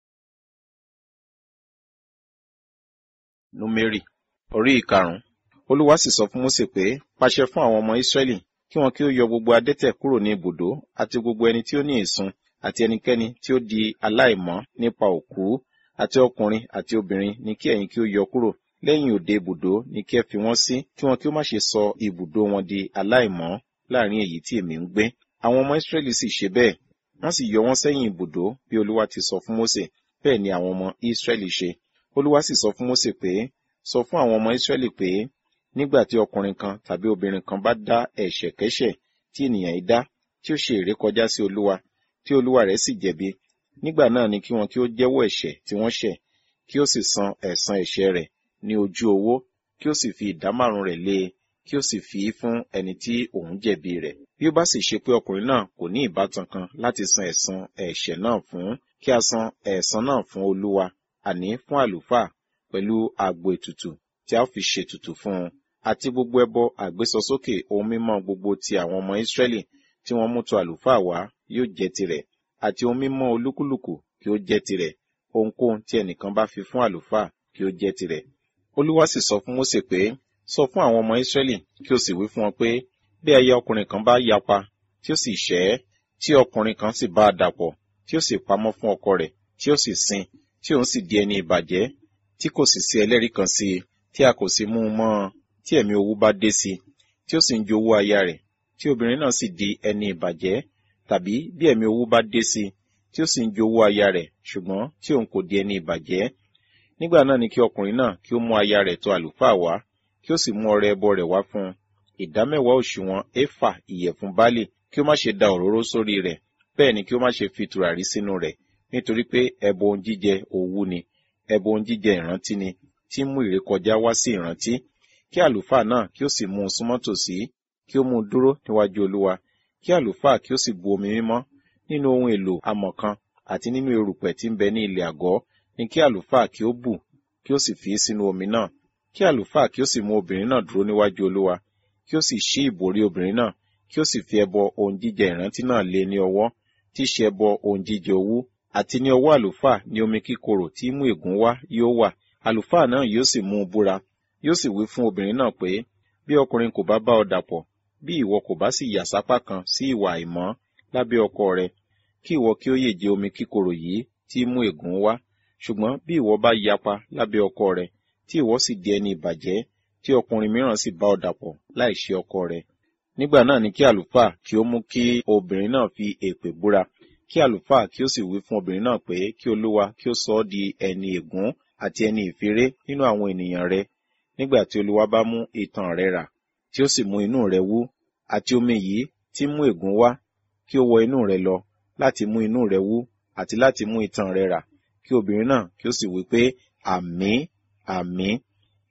Númérì orí ìkarùn-ún. Olúwa sì sọ fún Mósè pé, pàṣẹ fún àwọn ọmọ Ísírẹ́lì kí wọn kí ó yọ gbogbo adẹ́tẹ̀ kúrò ní ibùdó, àti gbogbo ẹni tí ó ní ìsun, àti ẹnikẹ́ni tí ó di aláìmọ́ nípa òkú, àti ọkùnrin àti obìnrin ni kí ẹ̀yin kí ó yọ kúrò. Lẹ́yìn òde ibùdó ni kí ẹ fi wọ́n sí, kí wọn kí ó má ṣe sọ ibùdó wọn di aláìmọ́ láàrin èyí tí èmi ń gbé. Àwọn ọmọ Ísírẹ́lì sì ṣe bẹ́ẹ̀, wọ́n sì yọ wọ́n sẹ́yìn ibùdó bí Olúwa ti sọ fún Mósè, bẹ́ẹ̀ ni àwọn ọmọ Ísírẹ́lì ṣe. Olúwa sì sọ fún Mósè pé, sọ fún àwọn ọmọ Ísírẹ́lì pé, nígbà tí ọkùnrin kan tàbí obìnrin kan bá dá ẹ̀ṣẹ̀kẹ́ṣẹ̀ tí ènìyàn yìí dá, tí ó ṣe ìrékọjá sí Olúwa, tí Olúwa rẹ̀ sì jẹ̀bi, nígbà náà ni kí wọn kí ó jẹ́wọ́ ẹ̀ṣẹ̀ tí wọ́n ṣẹ̀, kí ó sì san ẹ̀san ẹ̀ṣẹ̀ rẹ̀ ní ojú owó, kí ó sì fi ìdámárùn rẹ̀ lé e, kí ó sì fi í fún ẹni tí òun jẹ̀bi rẹ̀. Bí ó bá sì ṣe pé ọkùnrin náà kò ní ìbátan kan láti san ẹ̀san ẹ̀ṣẹ̀ náà fún, kí a san ẹ̀san náà fún Olúwa, àní fún àlùfáà, pẹ̀lú àgbò ètùtù tí a ó fi ṣètùtù fún un, àti gbogbo ẹbọ àgbésọsókè ohun mímọ́ gbogbo ti àwọn ọmọ Ísírẹ́lì tí wọ́n mú tọ̀ àlùfáà wá yóò jẹ́ tirẹ̀, àti ohun mímọ́ olúkúlùkù kí ó jẹ́ tirẹ̀, ohunkóhun tí ẹnìkan bá fi fún àlùfáà kí ó jẹ́ tirẹ̀. Olúwa sì sọ fún Mósè pé, sọ fún àwọn ọmọ Ísírẹ́lì kí o sì wí fún wọn pé, bí aya ọkùnrin kan bá yapa, tí ó sì ṣẹ̀, tí ọkùnrin kan sì bá a dàpọ̀, tí ó sì pamọ́ fún ọkọ rẹ̀, tí ó sì sin, tí òun sì di ẹni ìbàjẹ́, tí kò sì sí ẹlẹ́rìí kan sí i, tí a kò sì mú un mọ́ ọn, tí ẹ̀mí owú bá dé sí i, tí ó sì ń jowú aya rẹ̀, tí obìnrin náà sì di ẹni ìbàjẹ́, tàbí bí ẹ̀mí owú bá dé sí i, tí ó sì ń jowú aya rẹ̀, ṣùgbọ́n tí òun kò di ẹni ìbàjẹ́, nígbà náà ni kí ọkùnrin náà kí ó mú aya rẹ̀ tọ̀ àlùfáà wá, kí ó sì mú ọrẹ ẹbọ rẹ̀ wá fún un, ìdámẹ́wàá òṣùwọ̀n éfà ìyẹ̀fun báálì, kí ó má ṣe da òróró sórí rẹ̀, bẹ́ẹ̀ ni kí ó má ṣe fi tùràrí sínú rẹ̀, nítorí pé ẹbọ ohun jíjẹ owú ni, ẹbọ ohun jíjẹ ìrántí ni, tí mú ìrékọjá wá sí ìrántí. Kí àlùfáà náà kí ó sì mú un súnmọ́ tòsí, kí ó mú un dúró níwájú Olúwa, kí àlùfáà kí ó sì bu omi mímọ́ nínú ohun èlò amọ̀ kan, àti nínú erùpẹ̀ tí ń bẹ ní ilẹ̀ àgọ́, ni kí àlùfáà kí ó bù, kí ó sì fi sínú omi náà. Kí àlùfáà kí ó sì mú obìnrin náà dúró níwájú Olúwa, kí ó sì ṣí ìbòrí obìnrin náà, kí ó sì fi ẹbọ ohun jíjẹ ìrántí náà lé ní ọwọ́, tí í ṣe ẹbọ ohun jíjẹ owú, àti ní ọwọ́ àlùfáà ní omi kíkorò tí mú ègún wá yóò wà. Àlùfáà náà yóò sì mú un búra, yóò sì wí fún obìnrin náà pé, bí ọkùnrin kò bá bá ọ dàpọ̀, bí ìwọ kò bá sì yà sápá kan sí ìwà àìmọ́ lábẹ́ ọkọ rẹ, kí ìwọ kí ó yè jẹ omi kíkorò yìí tí mú ègún wá. Ṣùgbọ́n bí ìwọ bá yapa lábẹ́ ọkọ rẹ, tí ìwọ sì di ẹni ìbàjẹ́, tí ọkùnrin mìíràn sì bá ọ dàpọ̀ láì ṣe ọkọ rẹ, nígbà náà ni kí àlùfáà kí ó mú kí obìnrin náà fi èpè búra, kí àlùfáà kí ó sì wí fún obìnrin náà pé kí Olúwa kí ó sọ ọ́ di ẹni ègún àti ẹni ìfiré nínú àwọn ènìyàn rẹ, nígbà tí Olúwa bá mú itan rẹ rà, tí ó sì mú inú rẹ wú, àti omi yìí tí mú ègún wá, kí ó wọ inú rẹ lọ, láti mú inú rẹ wú, àti láti mú itan rẹ rà, kí obìnrin náà kí ó sì wí pé, àmín, àmín,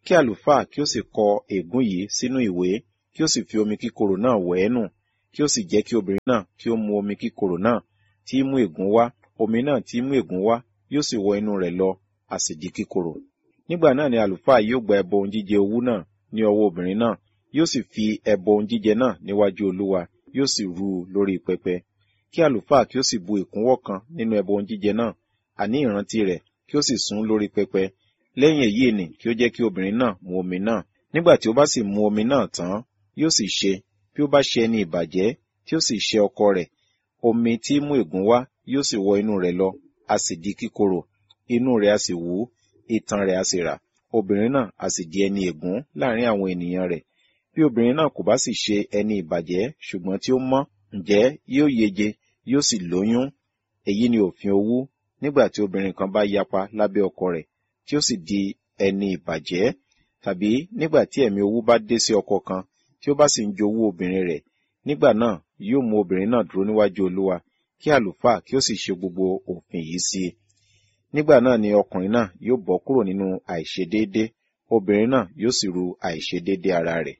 kí àlùfáà kí ó sì kọ ègún yìí sínú ìwé, kí ó sì fi omi kíkorò náà wẹ̀ ẹ́ nù, kí ó sì jẹ́ kí obìnrin náà kí ó mu omi kíkorò náà tí í mú ègún wá, omi náà tí í mú ègún wá yóò sì wọ inú rẹ̀ lọ, a sì di kíkorò. Nígbà náà ni àlùfáà yóò gba ẹbọ ohun jíjẹ owú náà ní ọwọ́ obìnrin náà, yóò sì fi ẹbọ ohun jíjẹ náà níwájú Olúwa, yóò sì rú u lórí pẹpẹ. Kí àlùfáà kí ó sì bu ìkúnwọ́ kan nínú ẹbọ ohun jíjẹ náà, àní ìrántí rẹ̀, kí ó sì sun lórí pẹpẹ. Lẹ́yìn èyí ni kí ó jẹ́ kí obìnrin náà mu omi náà. Nígbà tí ó bá sì mu omi náà tán, yóò sì ṣe bí ó bá ṣe ẹni ìbàjẹ́ tí ó sì ṣe ọkọ rẹ̀, omi tí í mú ègún wá yóò sì wọ inú rẹ̀ lọ, a sì di kíkorò, inú rẹ̀ a sì wú, itan rẹ̀ a sì rà, obìnrin náà a sì di ẹni ègún láàrin àwọn ènìyàn rẹ̀. Bí obìnrin náà kò bá sì ṣe ẹni ìbàjẹ́ ṣùgbọ́n tí ó mọ́, ǹjẹ́ yóò yege, yóò sì lóyún. Èyí ni òfin owú nígbà tí obìnrin kan bá yapa lábẹ́ ọkọ rẹ̀ tí ó sì di ẹni ìbàjẹ́, tàbí nígbà tí ẹ̀mí owú bá dé sí ọkọ kan tí ó bá sì ń jowú obìnrin rẹ̀. Nígbà náà yóò mú obìnrin náà dúró níwájú Olúwa, kí àlùfáà kí ó sì ṣe gbogbo òfin yìí sí i. Nígbà náà ni ọkùnrin náà yóò bọ́ kúrò nínú àìṣedéédé, obìnrin náà yóò sì ru àìṣedéédé ara rẹ̀.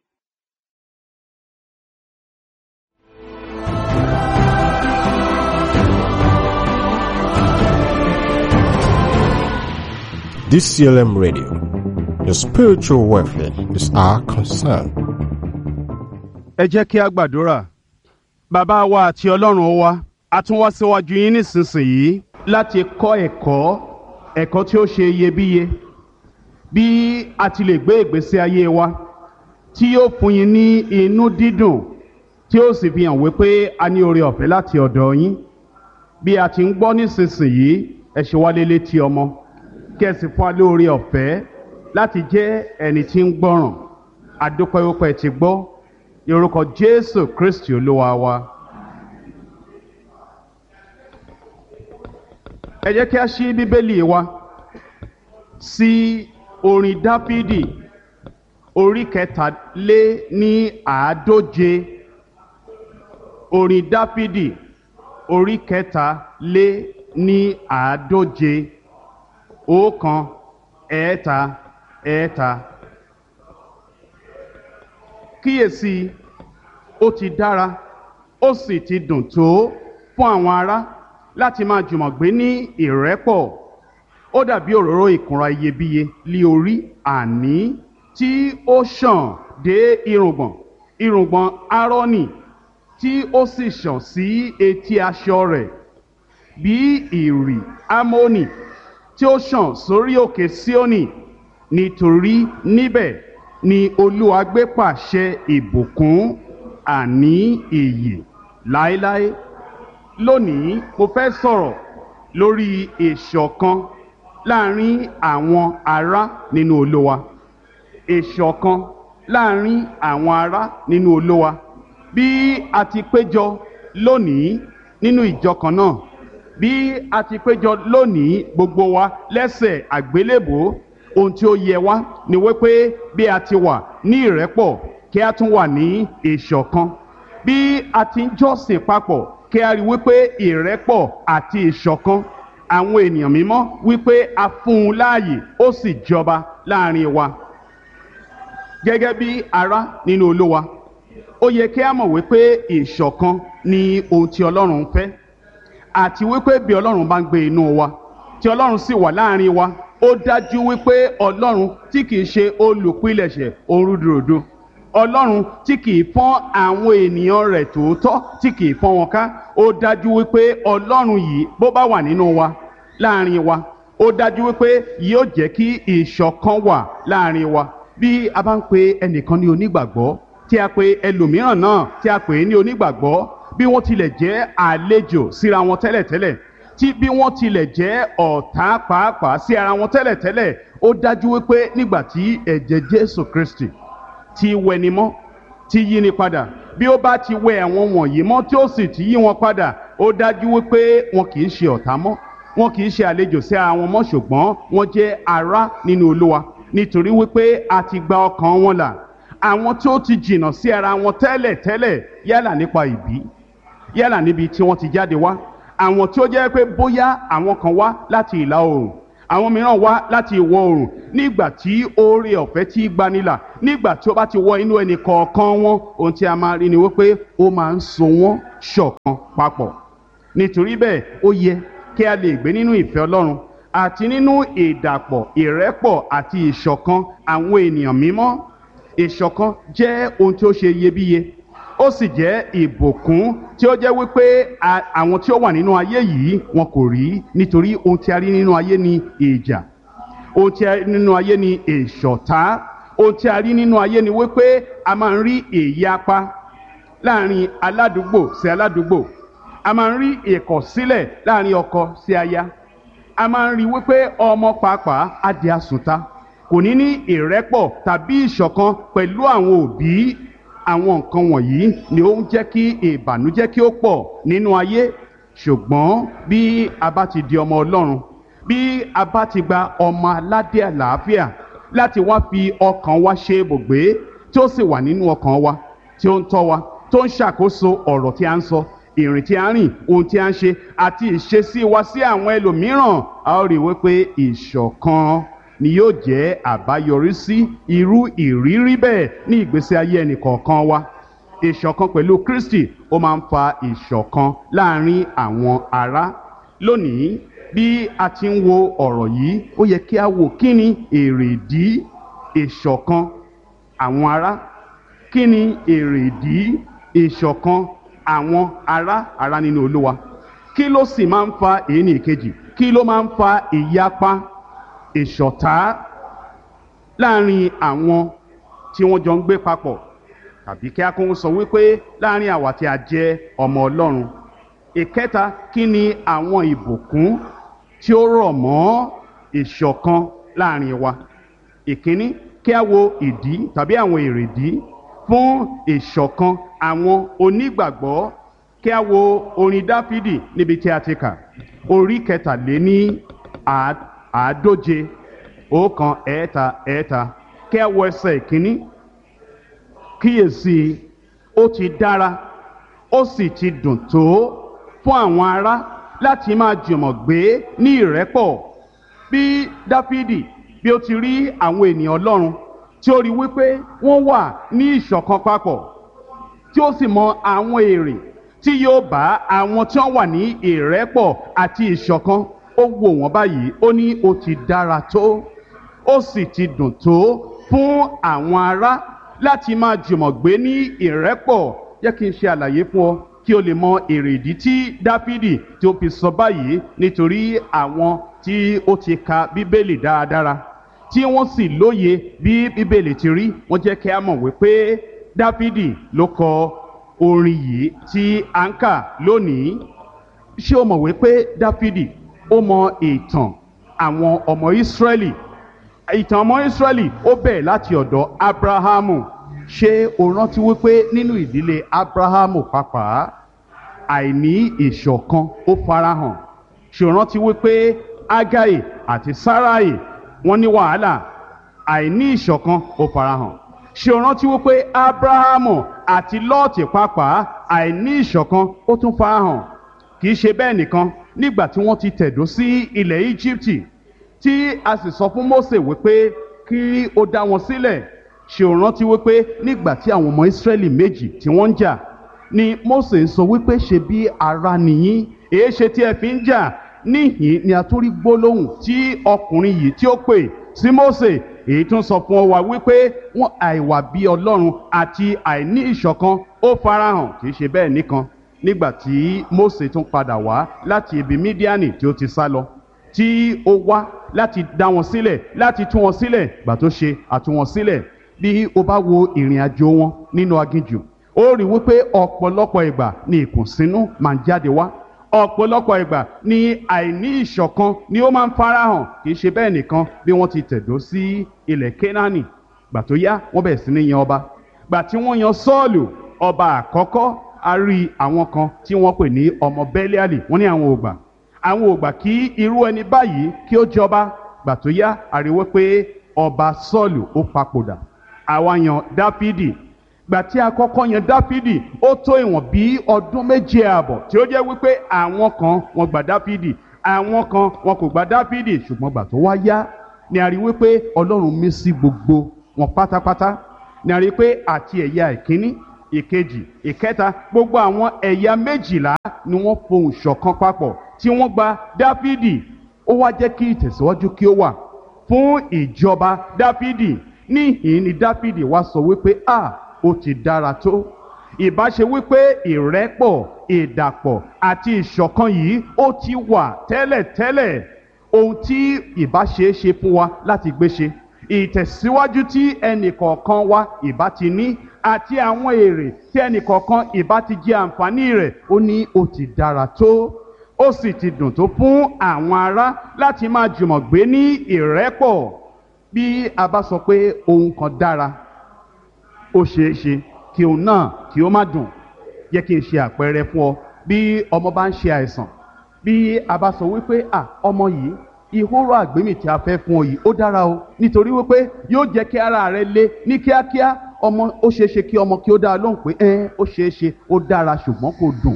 D C L M Radio, your spiritual welfare is our concern. Ẹ jẹ́ kí a gbàdúrà. Bàbá wa àti Ọlọ́run wa, a tún wá síwájú yín nísinsìnyí láti kọ́ ẹ̀kọ́ ẹ̀kọ́ tí ó ṣe iyebíye bí a ti lè gbé ìgbésí ayé wa tí yóò fún yín ní inú dídùn tí ó sì fi hàn wípé a ní oore ọ̀fẹ́ láti ọ̀dọ̀ yín. Bí a ti ń gbọ́ nísinsìnyí, ẹ ṣe wá lélé tí ọmọ, kí ẹ sì fún wa lóore ọ̀fẹ́ láti jẹ́ ẹni tí ń gbọ́ràn. Adúpẹ́ wípé ti gbọ́ ní orúkọ Jésù Kristi Olúwa wa. Ẹ jẹ́ kí a ṣí Bíbélì wa sí orin Dáfídì orí kẹtàlé ní àádóje. Orin Dáfídì orí kẹtàlé ní àádóje. Ọ̀kan, ẹ̀ẹ́ta, ẹ̀ẹ́ta. Kíyèsí, ó ti dára, ó sì ti dùn tó fún àwọn ará láti máa jùmọ̀ gbé ní ìrẹ́pọ̀. Ó dàbí òróró ìkunra iyebíye lí orí, àní tí ó ṣàn dé irùngbọ̀n, irùngbọ̀n Árónì, tí ó sì ṣàn sí etí aṣọ rẹ̀, bí ìrì Ámónì tí ó ṣàn sórí òkè Síónì. Nítorí níbẹ̀ ni Olúwa gbé pàṣẹ ìbùkún, àní ìyè láéláé. Lónìí mo fẹ́ sọ̀rọ̀ lórí ìṣọ̀kan láàrin àwọn ará nínú Olúwa. Ìṣọ̀kan láàrin àwọn ará nínú Olúwa. Bí a ti péjọ lónìí nínú ìjọ kan náà, bí a ti péjọ lónìí gbogbo wa lẹ́sẹ̀ àgbélébùú, ohun tí ó yẹ wá ni wípé bí a ti wà ní ìrẹ́pọ̀, kí a tún wà ní ìṣọ̀kan. Bí a ti ń jọ́sìn papọ̀, kí a rí wípé ìrẹ́pọ̀ àti ìṣọ̀kan àwọn ènìyàn mímọ́ wípé a fún un láàyè, ó sì jọba láàrin wa. Gẹ́gẹ́ bí ará nínú Olúwa, ó yẹ kí a mọ̀ wípé ìṣọ̀kan ni ohun tí Ọlọ́run fẹ́, àti wípé bí Ọlọ́run bá ń gbé inú wa, tí Ọlọ́run sì wà láàrin wa, ó dájú wípé Ọlọ́run tí kìí ṣe olùpilẹ̀ṣẹ̀ orúdurùdu, Ọlọ́run tí kìí fọ́n àwọn ènìyàn rẹ̀ tòótọ́, tí kìí fọ́n wọn ká, ó dájú wípé Ọlọ́run yìí bó bá wà nínú wa, láàrin wa, ó dájú wípé yóò jẹ́ kí ìṣọ̀kan wà láàrin wa. Bí a bá ń pe ẹnìkan ní onígbàgbọ́, tí a pe ẹlòmíràn náà tí a pè é ní onígbàgbọ́, bí wọ́n tilẹ̀ jẹ́ àlejò síra wọn tẹ́lẹ̀tẹ́lẹ̀, tí bí wọ́n tilẹ̀ jẹ́ ọ̀tá pàápàá sí ara wọn tẹ́lẹ̀tẹ́lẹ̀, ó dájú wípé nígbà tí ẹ̀jẹ̀ Jésù Kristi ti wẹni mọ́, ti yí ni padà, bí ó bá ti wẹ àwọn wọ̀nyí mọ́ tí ó sì ti yí wọn padà, ó dájú wípé wọn kì í ṣe ọ̀tá mọ́, wọn kì í ṣe àlejò sí ara wọn mọ́, ṣùgbọ́n wọ́n jẹ́ ará nínú Olúwa, nítorí wípé a ti gba ọkàn wọn là. Àwọn tí ó ti jìnnà sí ara wọn tẹ́lẹ̀tẹ́lẹ̀, yálà nípa ìbí, yálà níbi tí wọ́n ti jáde wá, àwọn tí ó jẹ́ pé bóyá àwọn kan wá láti ìlà oòrùn, àwọn mìíràn wá láti ìwọ̀ oòrùn. Nígbà tí oore ọ̀fẹ́ tí gbanilà, nígbà tí ó bá ti wọ inú ẹnì kọ̀ọ̀kan wọn, ohun tí a máa rí ni wípé ó máa ń so wọ́n ṣọ̀kan papọ̀. Nítorí bẹ́ẹ̀ ó yẹ kí a lè gbé nínú ìfẹ́ Ọlọ́run àti nínú ìdàpọ̀ ìrẹ́pọ̀ àti ìṣọ̀kan àwọn ènìyàn mímọ́. Ìṣọ̀kan jẹ́ ohun tí ó ṣe iyebíye, ó sì jẹ́ ìbùkún tí ó jẹ́ wípé àwọn tí ó wà nínú ayé yìí wọn kò rí, nítorí ohun tí a rí nínú ayé ni ìjà, ohun tí a rí nínú ayé ni ìṣọ̀tá, ohun tí a rí nínú ayé ni wípé a máa ń rí ìyapa láàrin aládùúgbò sí aládùúgbò, a máa ń rí ìkọ̀sílẹ̀ láàrin ọkọ sí aya, a máa ń rí wípé ọmọ pàápàá á di àsùntà, kò ní ní ìrẹ́pọ̀ tàbí ìṣọ̀kan pẹ̀lú àwọn òbí. Àwọn nǹkan wọ̀nyí ni ó ń jẹ́ kí ìbànújẹ́ kí ó pọ̀ nínú ayé. Ṣùgbọ́n bí a bá ti di ọmọ Ọlọ́run, bí a bá ti gba ọmọ aládé àlàáfíà láti wá fi ọkàn wa ṣe ibùgbé, tí ó sì wà nínú ọkàn wa, tí ó ń tọ́ wa, tó ń ṣàkóso ọ̀rọ̀ tí a ń sọ, ìrìn tí a ń rìn, ohun tí a ń ṣe àti ìṣesí wa sí àwọn ẹlòmíràn, a ó rí wípé ìṣọ̀kan ni yóò jẹ́ àbáyọrí sí irú ìrírí bẹ́ẹ̀ ní ìgbésí ayé ẹnìkọ̀ọ̀kan wa. Ìṣọ̀kan pẹ̀lú Kristi ó máa ń fa ìṣọ̀kan láàrin àwọn ará. Lónìí, bí a ti ń wo ọ̀rọ̀ yìí, ó yẹ kí a wò kí ni èrèdí ìṣọ̀kan àwọn ará, kí ni èrèdí ìṣọ̀kan àwọn ará ará nínú Olúwa. Kí ló sì máa ń fa èyí ní ìkejì? Kí ló máa ń fa ìyapa, ìṣọ̀tá láàrin àwọn tí wọ́n jọ ń gbé papọ̀, tàbí kí a kún sọ wípé láàrin àwa tí a jẹ́ ọmọ Ọlọ́run? Ìkẹta, kí ni àwọn ìbùkún tí ó rọ̀ mọ́ ìṣọ̀kan láàrin wa? Ìkíní, kí a wo ìdí tàbí àwọn èrèdí fún ìṣọ̀kan àwọn onígbàgbọ́. Kí a wo orin Dáfídì níbi tí a ti kà, orí kẹtàléní àádóje, ọ̀kan ẹ̀ẹ́ta ẹ̀ẹ́ta. Kí a wo ẹsẹ̀ ìkíní. Kíyèsí, ó ti dára, ó sì ti dùn tó fún àwọn ará láti máa jùmọ̀ gbé ní ìrẹ́pọ̀. Bí Dáfídì bí ó ti rí àwọn ènìyàn Ọlọ́run tí ó rí wípé wọ́n wà ní ìṣọ̀kan papọ̀, tí ó sì mọ àwọn èrè tí yóò bá àwọn tí wọ́n wà ní ìrẹ́pọ̀ àti ìṣọ̀kan, ó wò wọ́n báyìí, ó ní ó ti dára tó, ó sì ti dùn tó fún àwọn ará láti máa jùmọ̀ gbé ní ìrẹ́pọ̀. Jẹ́ kí n ṣe àlàyé fún ọ kí o lè mọ èrèdí tí Dáfídì tí ó fi sọ báyìí, nítorí àwọn tí ó ti ka Bíbélì dáradára tí wọ́n sì lóye bí Bíbélì ti rí, wọ́n jẹ́ kí a mọ̀ wípé Dáfídì ló kọ orin yìí tí a ń kà lónìí. Ṣé o mọ̀ wípé Dáfídì ó mọ ìtàn àwọn ọmọ Ísírẹ́lì? Ìtàn ọmọ Ísírẹ́lì ó bẹ̀rẹ̀ láti ọ̀dọ̀ Ábúráhámù. Ṣé o rántí wípé nínú ìdílé Ábúráhámù pàápàá àìní ìṣọ̀kan ó farahàn? Ṣé o rántí wípé Ágáì àti Sáráì wọ́n ní wàhálà? Àìní ìṣọ̀kan ó farahàn. Ṣé o rántí wípé Ábúráhámù àti Lọ́ọ̀tì pàápàá àìní ìṣọ̀kan ó tún farahàn? Kì í ṣe bẹ́ẹ̀ nìkan, nígbà tí wọ́n ti tẹ̀dó sí ilẹ̀ Íjíbítì tí a sì sọ fún Mósè wípé kí ó dá wọn sílẹ̀, ṣé o rántí wípé nígbà tí àwọn ọmọ Ísírẹ́lì méjì tí wọ́n ń jà ni Mósè ń sọ wípé ṣe bí ará nìyín, èé ṣe tí ẹ fi ń jà? Níhìn ni a tún rí gbólóhùn tí ọkùnrin yìí tí ó pè sí Mósè, èyí tún sọ fún wa wípé wọn àìwà bí Ọlọ́run àti àìní ìṣọ̀kan ó farahàn. Kì í ṣe bẹ́ẹ̀ nìkan, nígbà tí Mósè tún padà wá láti ibi Mídíánì tí ó ti sá lọ, tí ó wá láti dá wọn sílẹ̀, láti tú wọn sílẹ̀, gbà tó ṣe àtú wọn sílẹ̀. Bí o bá wo ìrìn àjò wọn nínú aginjù, ó rí wípé ọ̀pọ̀lọpọ̀ ìgbà ni ìkùnsínú máa ń jáde wá, ọ̀pọ̀lọpọ̀ ìgbà ni àìní ìṣọ̀kan ni ó máa ń farahàn. Kì í ṣe bẹ́ẹ̀ nìkan, bí wọ́n ti tẹ̀dó sí ilẹ̀ Kénáánì, gbà tó yá wọ́n bẹ̀rẹ̀ sí ní yan ọba. Gbà tí wọ́n yan Sọ́ọ̀lù ọba àkọ́kọ́, a rí àwọn kan tí wọ́n pè ní ọmọ Bẹ́líálì, wọ́n ní àwọn ò gbà, àwọn ò gbà kí irú ẹni báyìí kí ó jọba. Gbà tó yá a rí wípé ọba Sọ́ọ̀lù ó papòdà, àwa yan Dáfídì. Gbà tí a kọ́kọ́ yan Dáfídì, ó tó ìwọ̀n bí ọdún méje ààbọ̀ tí ó jẹ́ wípé àwọn kan wọ́n gbà Dáfídì, àwọn kan wọn kò gba Dáfídì ṣùgbọ́n gbà tó wá yá ni a rí wípé Ọlọ́run mí sí gbogbo wọn pátápátá ni a rí pé àti ẹ̀yà ìkíní ìkejì ìkẹta gbogbo àwọn ẹ̀yà méjìlá ni wọ́n fohùn ṣọ̀kan papọ̀ tí wọ́n gba Dáfídì. Ó wá jẹ́ kí ìtẹ̀síwájú kí ó wà fún ìjọba Dáfídì. Níhìn ni Dáfídì wá sọ wípé a ó ti dára tó. Ìbá ṣe wípé ìrẹ́pọ̀ ìdàpọ̀ àti ìṣọ̀kan yìí ó ti wà tẹ́lẹ̀tẹ́lẹ̀, ohun tí ìbá ṣe é ṣe fún wa láti gbé ṣe, ìtẹ̀síwájú tí ẹnìkọ̀ọ̀kan wa ìbá ti ní àti àwọn èrè tí ẹnìkọ̀ọ̀kan ìbá ti jẹ àǹfààní rẹ̀, ó ní ó ti dára tó. Ó sì ti dùn tó fún àwọn ará láti máa jùmọ̀ gbé ní ìrẹ́pọ̀. Bí a bá sọ pé ohun kan dára, ó ṣeé ṣe kí òun náà kí ó má dùn. Jẹ́ kí n ṣe àpẹẹrẹ fún ọ. Bí ọmọ bá ń ṣe àìsàn, bí a bá sọ wípé à ọmọ yìí ìhóró àgbémì tí a fẹ́ fún ọ yìí ó dára o, nítorí wípé yóò jẹ́ kí ara rẹ le ní kíákíá, ọmọ ó ṣeé ṣe kí ọmọ kí ó dá lóhùn pé ẹ ó ṣeé ṣe ó dára ṣùgbọ́n kò dùn.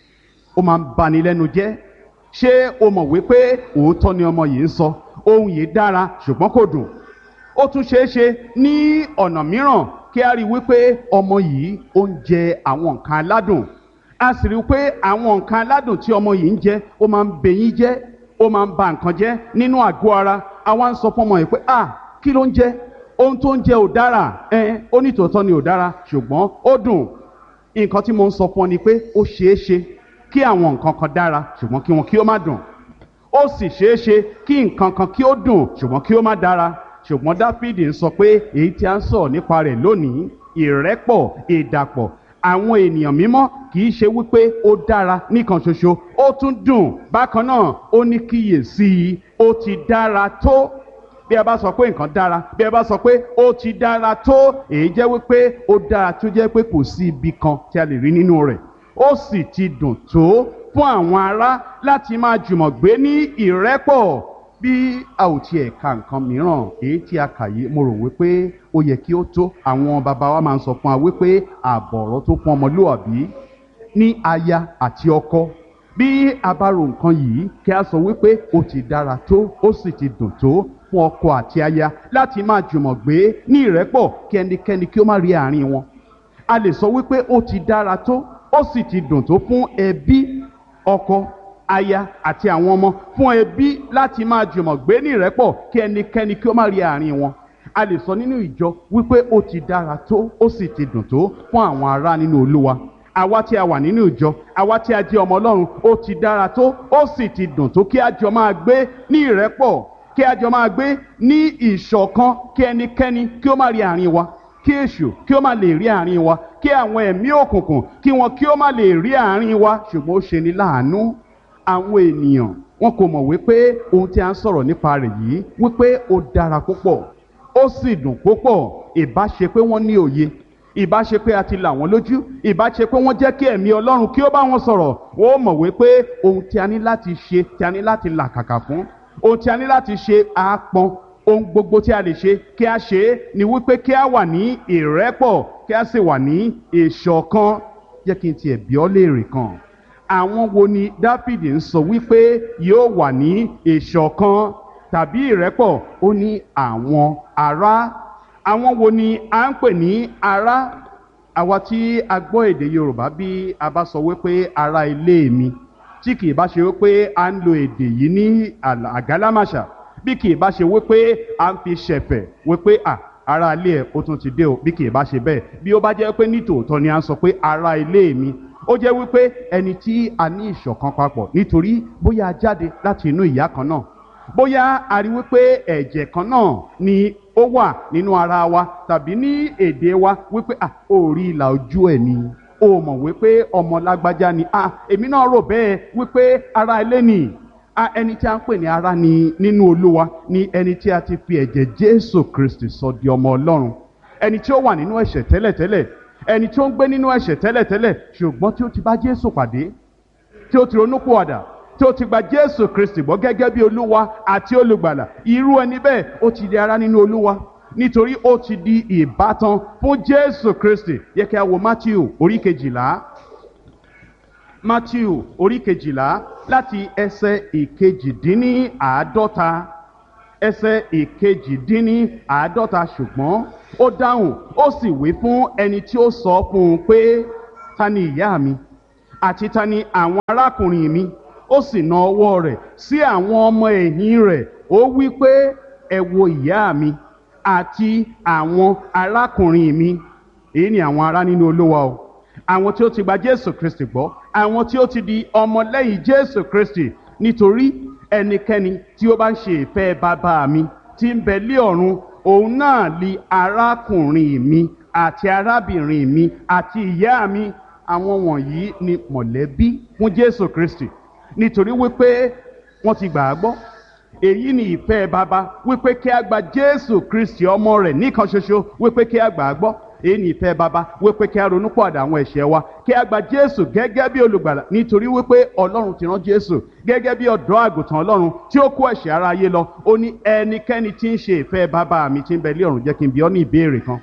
Ó máa ń bani lẹ́nu jẹ́. Ṣé o mọ̀ wípé òótọ́ ni ọmọ yìí ń sọ, ohun yìí dára ṣùgbọ́n kò dùn? Ó tún ṣeé ṣe ní ọ̀nà mìíràn kí a rí wípé ọmọ yìí ó ń jẹ àwọn nǹkan aládùn. A sì rí pé àwọn nǹkan aládùn tí ọmọ yìí ń jẹ ó máa ń bẹyín jẹ́, ó máa ń ba nǹkan jẹ́ nínú àgọ́ ara. Àwa ń sọ fún ọmọ yìí pé à kí ló ń jẹ? Ohun tó ń jẹ ò dára. Ẹ ó ní tòótọ́ ni ò dára ṣùgbọ́n ó dùn. Nǹkan tí mo ń sọ fún ọ ni pé ó ṣeé ṣe kí àwọn nǹkan kan dára ṣùgbọ́n kí wọn kí ó má dùn. Ó sì ṣeé ṣe kí nǹkan kan kí ó dùn ṣùgbọ́n kí ó má dára. Ṣùgbọ́n Dáfídì ń sọ pé èyí tí a ń sọ̀rọ̀ nípa rẹ̀ lónìí, ìrẹ́pọ̀ ìdàpọ̀ àwọn ènìyàn mímọ́, kì í ṣe wípé ó dára nìkan ṣoṣo, ó tún dùn bákan náà. Ó ní kíyèsí i, ó ti dára tó. Bí a bá sọ pé nǹkan dára, bí a bá sọ pé ó ti dára tó, èyí jẹ́ wípé ó dára tó jẹ́ pé kò sí ibi kan tí a lè rí nínú rẹ̀. Ó sì ti dùn tó fún àwọn ará láti máa jùmọ̀ gbé ní ìrẹ́pọ̀. Bí a ò tiẹ̀ ka nǹkan mìíràn èyí tí a kà yìí, mo rò wípé ó yẹ kí ó tó. Àwọn bàbá wa máa ń sọ fún wa wípé àbọ̀rọ̀ tó fún ọmọlúwàbí ní aya àti ọkọ. Bí a bá ro nǹkan yìí kí a sọ wípé ó ti dára tó, ó sì ti dùn tó fún ọkọ àti aya láti máa jùmọ̀ gbé ní ìrẹ́pọ̀ kí ẹnikẹ́ni kí ó má rí àárín wọn. A lè sọ wípé ó ti dára tó, ó sì ti dùn tó fún ẹbí, ọkọ, aya àti àwọn ọmọ, fún ẹbí láti máa jùmọ̀ gbé ní ìrẹ́pọ̀ kí ẹnikẹ́ni kí ó má rí àárín wọn. A lè sọ nínú ìjọ wípé ó ti dára tó, ó sì ti dùn tó fún àwọn ará nínú Olúwa. Àwa tí a wà nínú ìjọ, àwa tí a jẹ́ ọmọ Ọlọ́run, ó ti dára tó, ó sì ti dùn tó kí a jọ máa gbé ní ìrẹ́pọ̀, kí a jọ máa gbé ní ìṣọ̀kan, kí ẹnikẹ́ni kí ó má rí àárín wa, kí èṣù kí ó má lè rí àárín wa, kí àwọn ẹ̀mí òkùnkùn kí wọn kí ó má lè rí àárín wa. Ṣùgbọ́n ó ṣe ni láàánú, àwọn ènìyàn wọn kò mọ̀ wípé ohun tí a ń sọ̀rọ̀ nípa rẹ̀ yìí wípé ó dára púpọ̀, ó sì dùn púpọ̀. Ìbá ṣe pé wọ́n ní òye, ìbá ṣe pé a ti là wọ́n lójú, ìbá ṣe pé wọ́n jẹ́ kí ẹ̀mí Ọlọ́run kí ó bá wọn sọ̀rọ̀, wọ́n mọ̀ wípé ohun tí a ní láti ṣe, tí a ní láti làkàkà fún, ohun tí a ní láti ṣe àápọn, ohun gbogbo tí a lè ṣe kí a ṣe é ni wípé kí a wà ní ìrẹ́pọ̀, kí a sì wà ní ìṣọ̀kan. Jẹ́ kí n tiẹ̀ bi ọ́ léèrè kan. Àwọn wo ni Dáfídì ń sọ wípé yóò wà ní ìṣọ̀kan tàbí ìrẹ́pọ̀? Ó ní àwọn ará. Àwọn wo ni à ń pè ní ará? Àwa tí a gbọ́ èdè Yorùbá, bí a bá sọ wípé ará ilé mi, tí kì í bá ṣe wípé a ń lo èdè yìí ní àgálámàṣà, bí kì í bá ṣe wípé a ń fi ṣẹ̀fẹ̀ wípé à ará ilé ẹ̀ ó tún ti dé o, bí kì í bá ṣe bẹ́ẹ̀, bí ó bá jẹ́ pé nítòótọ́ ni a ń sọ pé ará ilé mi, ó jẹ́ wípé ẹni tí a ní ìṣọ̀kan papọ̀, nítorí bóyá a jáde láti inú ìyá kan náà, bóyá a rí wípé ẹ̀jẹ̀ kan náà ni ó wà nínú ara wa, tàbí ní èdè wa wípé à ó rí ìlà ojú ẹ̀ ni, ó mọ̀ wípé ọmọ lágbájá ni, à èmi náà rò bẹ́ẹ̀ wípé ará ilé ni. À ẹni tí a ń pè ní ará ni nínú Olúwa ni ẹni tí a ti fi ẹ̀jẹ̀ Jésù Kristi sọ di ọmọ Ọlọ́run, ẹni tí ó wà nínú ẹ̀ṣẹ̀ tẹ́lẹ̀tẹ́lẹ̀, ẹni tí ó ń gbé nínú ẹ̀ṣẹ̀ tẹ́lẹ̀tẹ́lẹ̀, ṣùgbọ́n tí ó ti bá Jésù pàdé, tí ó ti ronúpìwàdà, tí ó ti gba Jésù Kristi gbọ́ gẹ́gẹ́ bí Olúwa àti olùgbàlà. Irú ẹni bẹ́ẹ̀ ó ti di ará nínú Olúwa, nítorí ó ti di ìbátan fún Jésù Kristi. Yẹ kí a wo Mátíù orí kejìlá, Mátíù orí kejìlá láti ẹsẹ̀ ìkejìdínníàádọ́ta ẹsẹ̀ ìkejìdínníàádọ́ta ṣùgbọ́n ó dáhùn ó sì wí fún ẹni tí ó sọ fún un pé ta ni ìyá mi àti ta ni àwọn arákùnrin mi, ó sì na ọwọ́ rẹ̀ sí àwọn ọmọ ẹ̀yìn rẹ̀, ó wí pé ẹ wo ìyá mi àti àwọn arákùnrin mi. Èyí ni àwọn ará nínú Olúwa o, àwọn tí ó ti gba Jésù Kristi gbọ́, àwọn tí ó ti di ọmọlẹ́yìn Jésù Kristi. Nítorí ẹnikẹ́ni tí ó bá ń ṣe ìfẹ́ bàbá mi tí ń bẹ lé ọ̀run, òun náà li arákùnrin mi àti arábìnrin mi àti ìyá mi. Àwọn wọ̀nyí ni mọ̀lẹ́bí fún Jésù Kristi, nítorí wípé wọ́n ti gbà á gbọ́. Èyí ni ìfẹ́ bàbá, wípé kí a gba Jésù Kristi ọmọ rẹ̀ nìkan ṣoṣo, wípé kí a gbà á gbọ́. Èyí ni ìfẹ́ bàbá, wípé kí a ronú pọ̀àdà àwọn ẹ̀ṣẹ̀ wa, kí a gba Jésù gẹ́gẹ́ bí olùgbàlà, nítorí wípé Ọlọ́run ti rán Jésù gẹ́gẹ́ bí ọ̀dọ́ àgùntàn Ọlọ́run tí ó kó ẹ̀ṣẹ̀ aráyé lọ. Ó ní ẹnikẹ́ni tí ń ṣe ìfẹ́ bàbá mi tí ń bẹ lé ọ̀run. Jẹ́ kí n bi ọ́ ní ìbéèrè kan.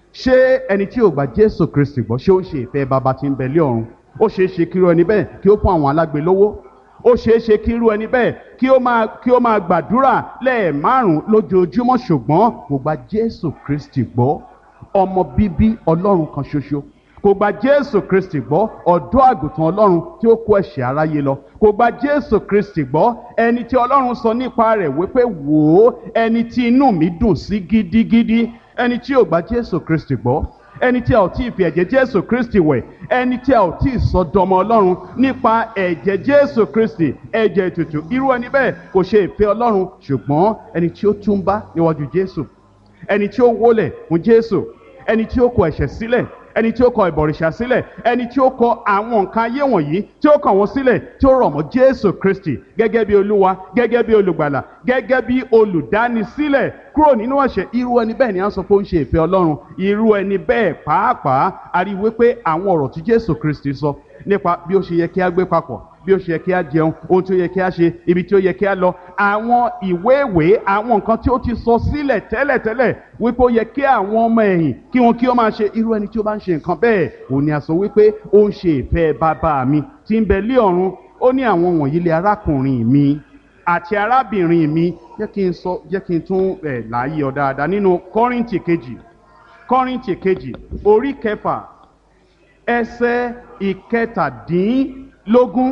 Ṣé ẹni tí ò gba Jésù Kristi gbọ́, ṣé ó ń ṣe ìfẹ́ bàbá tí ń bẹ lé ọ̀run? Ó ṣeé ṣe kí irú ẹni bẹ́ẹ̀ kí ó fún àwọn alágbe lówó. Ó ṣeé ṣe kí irú ẹni bẹ́ẹ̀ kí ó máa kí ó máa gbàdúrà lẹ́ẹ̀márùn-ún lójoojúmọ́, ṣùgbọ́n kò gba Jésù Kristi gbọ́, ọmọ bíbí Ọlọ́run kan ṣoṣo. Kò gba Jésù Kristi gbọ́, ọ̀dọ́ àgùntàn Ọlọ́run tí ó kó ẹ̀ṣẹ̀ aráyé lọ. Kò gba Jésù Kristi gbọ́, ẹni tí Ọlọ́run sọ nípa rẹ̀ wípé wò ó, ẹni tí inú mi dùn sí gidigidi. Ẹni tí ò gba Jésù Kristi gbọ́, ẹni tí a ò tí ì fi ẹ̀jẹ̀ Jésù Kristi wẹ̀, ẹni tí a ò tí ì sọ dọmọ Ọlọ́run nípa ẹ̀jẹ̀ Jésù Kristi, ẹ̀jẹ̀ ètùtù, irú ẹni bẹ́ẹ̀ kò ṣe ìfẹ́ Ọlọ́run. Ṣùgbọ́n ẹni tí ó túnbá níwájú Jésù, ẹni tí ó wólẹ̀ fún Jésù, ẹni tí ó kọ ẹ̀ṣẹ̀ sílẹ̀, ẹni tí ó kọ ìbọ̀rìṣà sílẹ̀, ẹni tí ó kọ àwọn nǹkan ayé wọ̀nyí tí ó kàn wọ́n sílẹ̀, tí ó rọ̀ mọ́ Jésù Kristi gẹ́gẹ́ bí Olúwa, gẹ́gẹ́ bí olùgbàlà, gẹ́gẹ́ bí olùdánisílẹ̀ kúrò nínú ẹ̀ṣẹ̀, irú ẹni bẹ́ẹ̀ ni a sọ pé ó ń ṣe ìfẹ́ Ọlọ́run. Irú ẹni bẹ́ẹ̀ pàápàá a rí wípé àwọn ọ̀rọ̀ tí Jésù Kristi sọ nípa bí ó ṣe yẹ kí a gbé papọ̀, bí ó ṣe yẹ kí a jẹun, ohun tí ó yẹ kí a ṣe, ibi tí ó yẹ kí a lọ, àwọn ìwé ìwé, àwọn nǹkan tí ó ti sọ sílẹ̀ tẹ́lẹ̀tẹ́lẹ̀ wípé ó yẹ kí àwọn ọmọ ẹ̀yìn kí wọn kí ó máa ṣe. Irú ẹni tí ó bá ń ṣe nǹkan bẹ́ẹ̀, òun ni a sọ wípé ó ń ṣe ìfẹ́ bàbá mi tí ń bẹ lé ọ̀run. Ó ní àwọn wọ̀nyí lé arákùnrin mi àti arábìnrin mi. Jẹ́ kí n sọ jẹ́ kí n tún ẹ̀ láàyè ọ dáadáa nínú Kọ́ríńtì kejì Kọ́ríńtì kejì orí kẹfà ẹsẹ̀ ìkẹtàdínlógún.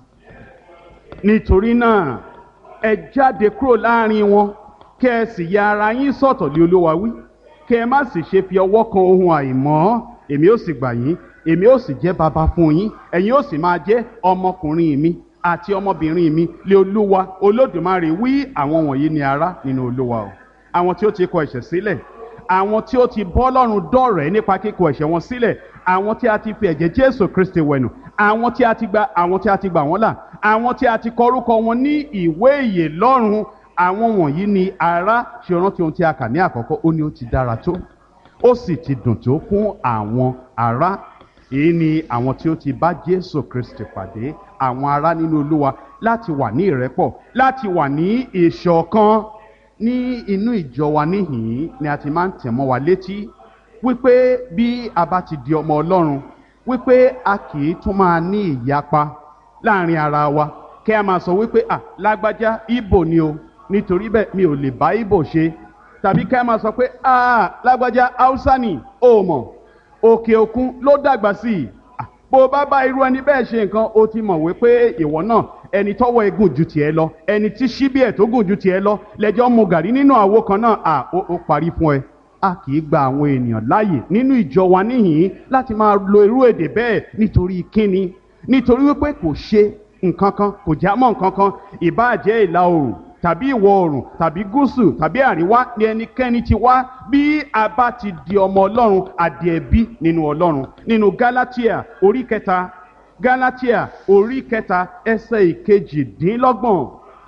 Nítorí náà ẹ jáde kúrò láàrin wọn, kí ẹ sì ya ara yín sọ́tọ̀ lé Olúwa wí, kí ẹ má sì ṣe fi ọwọ́ kan ohun àìmọ́. Èmi ó sì gbà yín, èmi ó sì jẹ́ baba fún yín, ẹ̀yin ó sì máa jẹ́ ọmọkùnrin mi àti ọmọbìnrin mi lé Olúwa Olódùmarè wí. Àwọn wọ̀nyí ni ará nínú Olúwa o, àwọn tí ó ti kọ ẹ̀ṣẹ̀ sílẹ̀, àwọn tí ó ti bọ́ Ọlọ́run dọ̀rẹ́ nípa kíkọ ẹ̀ṣẹ̀ wọn sílẹ̀, àwọn tí a ti fi ẹ̀jẹ̀ Jésù Kristi wẹ̀nù, àwọn tí a ti gba àwọn tí a ti gbà wọ́n là, àwọn tí a ti kọ orúkọ wọn ní ìwé ìyè lọ́run. Àwọn wọ̀nyí ni ará. Ṣe rántí ohun tí a kà ní àkọ́kọ́, ó ní ó ti dára tó, ó sì ti dùn tó fún àwọn ará. Èyí ni àwọn tí ó ti bá Jésù Kristi pàdé, àwọn ará nínú Olúwa, láti wà ní ìrẹ́pọ̀, láti wà ní ìṣọ̀kan. Ní inú ìjọ wa níhìn-ín ni a ti máa ń tẹ̀ mọ́ wa létí wípé bí a bá ti di ọmọ Ọlọ́run, wípé a kì í tún máa ní ìyapa láàrin ara wa, kí a máa sọ wípé à lágbájá Ìgbò ni o, nítorí bẹ́ẹ̀ mi ò lè bá Ìgbò ṣe, tàbí kí a máa sọ pé à lágbájá Haúsá ni ó mọ̀, òkè òkun ló dàgbà sí i. Bó bá bá irú ẹni bẹ́ẹ̀ ṣe nǹkan, ó ti mọ̀ wípé ìwọ náà ẹni tọ́wọ́ ẹ gùn ju tiẹ̀ lọ, ẹni tí ṣíbí ẹ̀ tó gùn ju tiẹ̀ lọ, lẹ́jọ́ mu gàrí nínú àwo kan náà, à ó parí fún ẹ. A kì í gba àwọn ènìyàn láàyè nínú ìjọ wa níhìn-ín láti máa lo irú èdè bẹ́ẹ̀. Nítorí kíni? Nítorí wípé kò ṣe nǹkan kan, kò já mọ́ nǹkan kan. Ìbáà jẹ́ ìlà oòrùn tàbí ìwọ̀ oòrùn tàbí gúúsù tàbí àríwá ni ẹnikẹ́ni ti wá, bí a bá ti di ọmọ Ọlọ́run, àdì ẹ̀bí nínú Ọlọ́run. Nínú Gálátíà orí kẹta Gálátíà orí kẹta ẹsẹ̀ ìkejìdínlọ́gbọ̀n.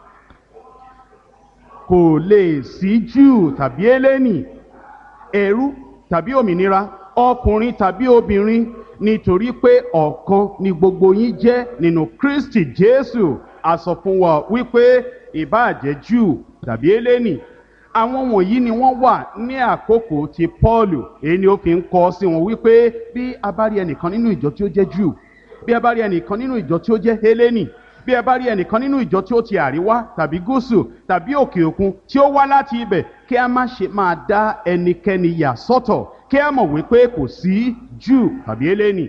Kò lè sí Júù tàbí Hélénì, ẹrú tàbí òmìnira, ọkùnrin tàbí obìnrin, nítorí pé ọ̀kan ni gbogbo yín jẹ́ nínú Kristi Jésù. A sọ fún wa wípé ìbáà jẹ́ Júù tàbí Hélénì, àwọn wọ̀nyí ni wọ́n wà ní àkókò ti Pọ́ọ̀lù. Èyí ni ó fi ń kọ sí wọn wípé bí a bá rí ẹnìkan nínú ìjọ tí ó jẹ́ Júù, bí a bá rí ẹnìkan nínú ìjọ tí ó jẹ́ Hélénì, bí ẹ bá rí ẹnìkan nínú ìjọ tí ó ti àríwá tàbí gúúsù tàbí òkè òkun tí ó wá láti ibẹ̀, kí a má ṣe máa dá ẹnikẹ́ni yà sọ́tọ̀, kí a mọ̀ wípé kò sí Júù tàbí Hélénì,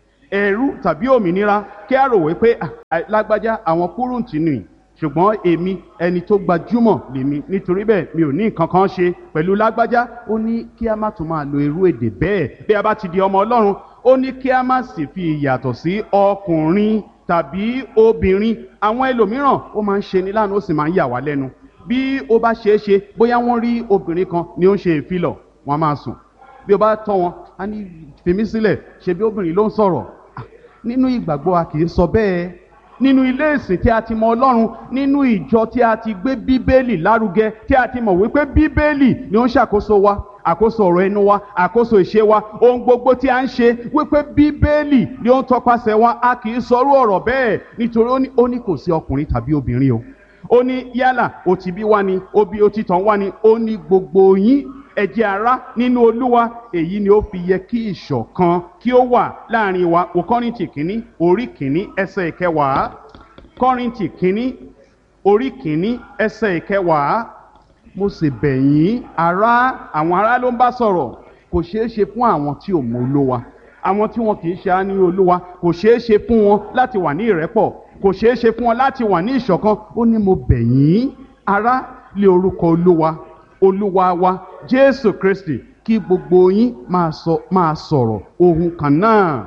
ẹrú tàbí òmìnira, kí a rò wípé lágbájá àwọn kúrúǹtì nì, ṣùgbọ́n èmi ẹni tó gbajúmọ̀ lèmi, nítorí bẹ́ẹ̀ mi ò ní nǹkan kan ṣe pẹ̀lú lágbájá. Ó ní kí a má tún máa lo irú èdè bẹ́ẹ̀ bí a bá ti di ọmọ Ọlọ́run. Ó ní kí a má sì fi ìyàtọ̀ sí ọkùnrin tàbí obìnrin. Àwọn ẹlòmíràn ó máa ń ṣe ní láàánú, ó sì máa ń yà wá lẹ́nu. Bí ó bá ṣeé ṣe bóyá wọ́n rí obìnrin kan ni ó ń ṣe ìfilọ̀, wọ́n máa sùn. Bí ó bá tọ́ wọn, a ní fèmí sílẹ̀, ṣe bí obìnrin ló ń sọ̀rọ̀. Nínú ìgbàgbọ́ a kì í sọ bẹ́ẹ̀. Nínú ilé ìsìn tí a ti mọ Ọlọ́run, nínú ìjọ tí a ti gbé Bíbélì lárugẹ, tí a ti mọ̀ wípé Bíbélì ni ó ń ṣàkóso wa, àkóso ọ̀rọ̀ ẹnu wa, àkóso ìṣe wa, ohun gbogbo tí a ń ṣe, wípé Bíbélì ni ó ń tọpasẹ̀ wa, a kì í sọrú ọ̀rọ̀ bẹ́ẹ̀, nítorí ó ní kò sí ọkùnrin tàbí obìnrin o. Ó ní yálà ó ti bí wá ni, ó bí ó ti tàn wá ni, ó ní gbogbo yín ẹ jẹ́ ará nínú Olúwa. Èyí ni ó fi yẹ kí ìṣọ̀kan kí ó wà láàrin wa. Wo Kọ́ríńtì kínní orí kínní ẹsẹ̀ ìkẹwàá. Kọ́ríńtì kínní orí kínní ẹsẹ̀ ìkẹwàá. Mo sì bẹ̀ yín ará, àwọn ará ló ń bá sọ̀rọ̀. Kò ṣeé ṣe fún àwọn tí ò mọ Olúwa, àwọn tí wọn kì í ṣe á ní Olúwa, kò ṣeé ṣe fún wọn láti wà ní ìrẹ́pọ̀, kò ṣeé ṣe fún wọn láti wà ní ìṣọ̀kan. Ó ní mo bẹ̀ yín ará lé orúkọ Olúwa, Olúwa wa Jésù Kristi, kí gbogbo yín máa sọ máa sọ̀rọ̀ ohun kan náà.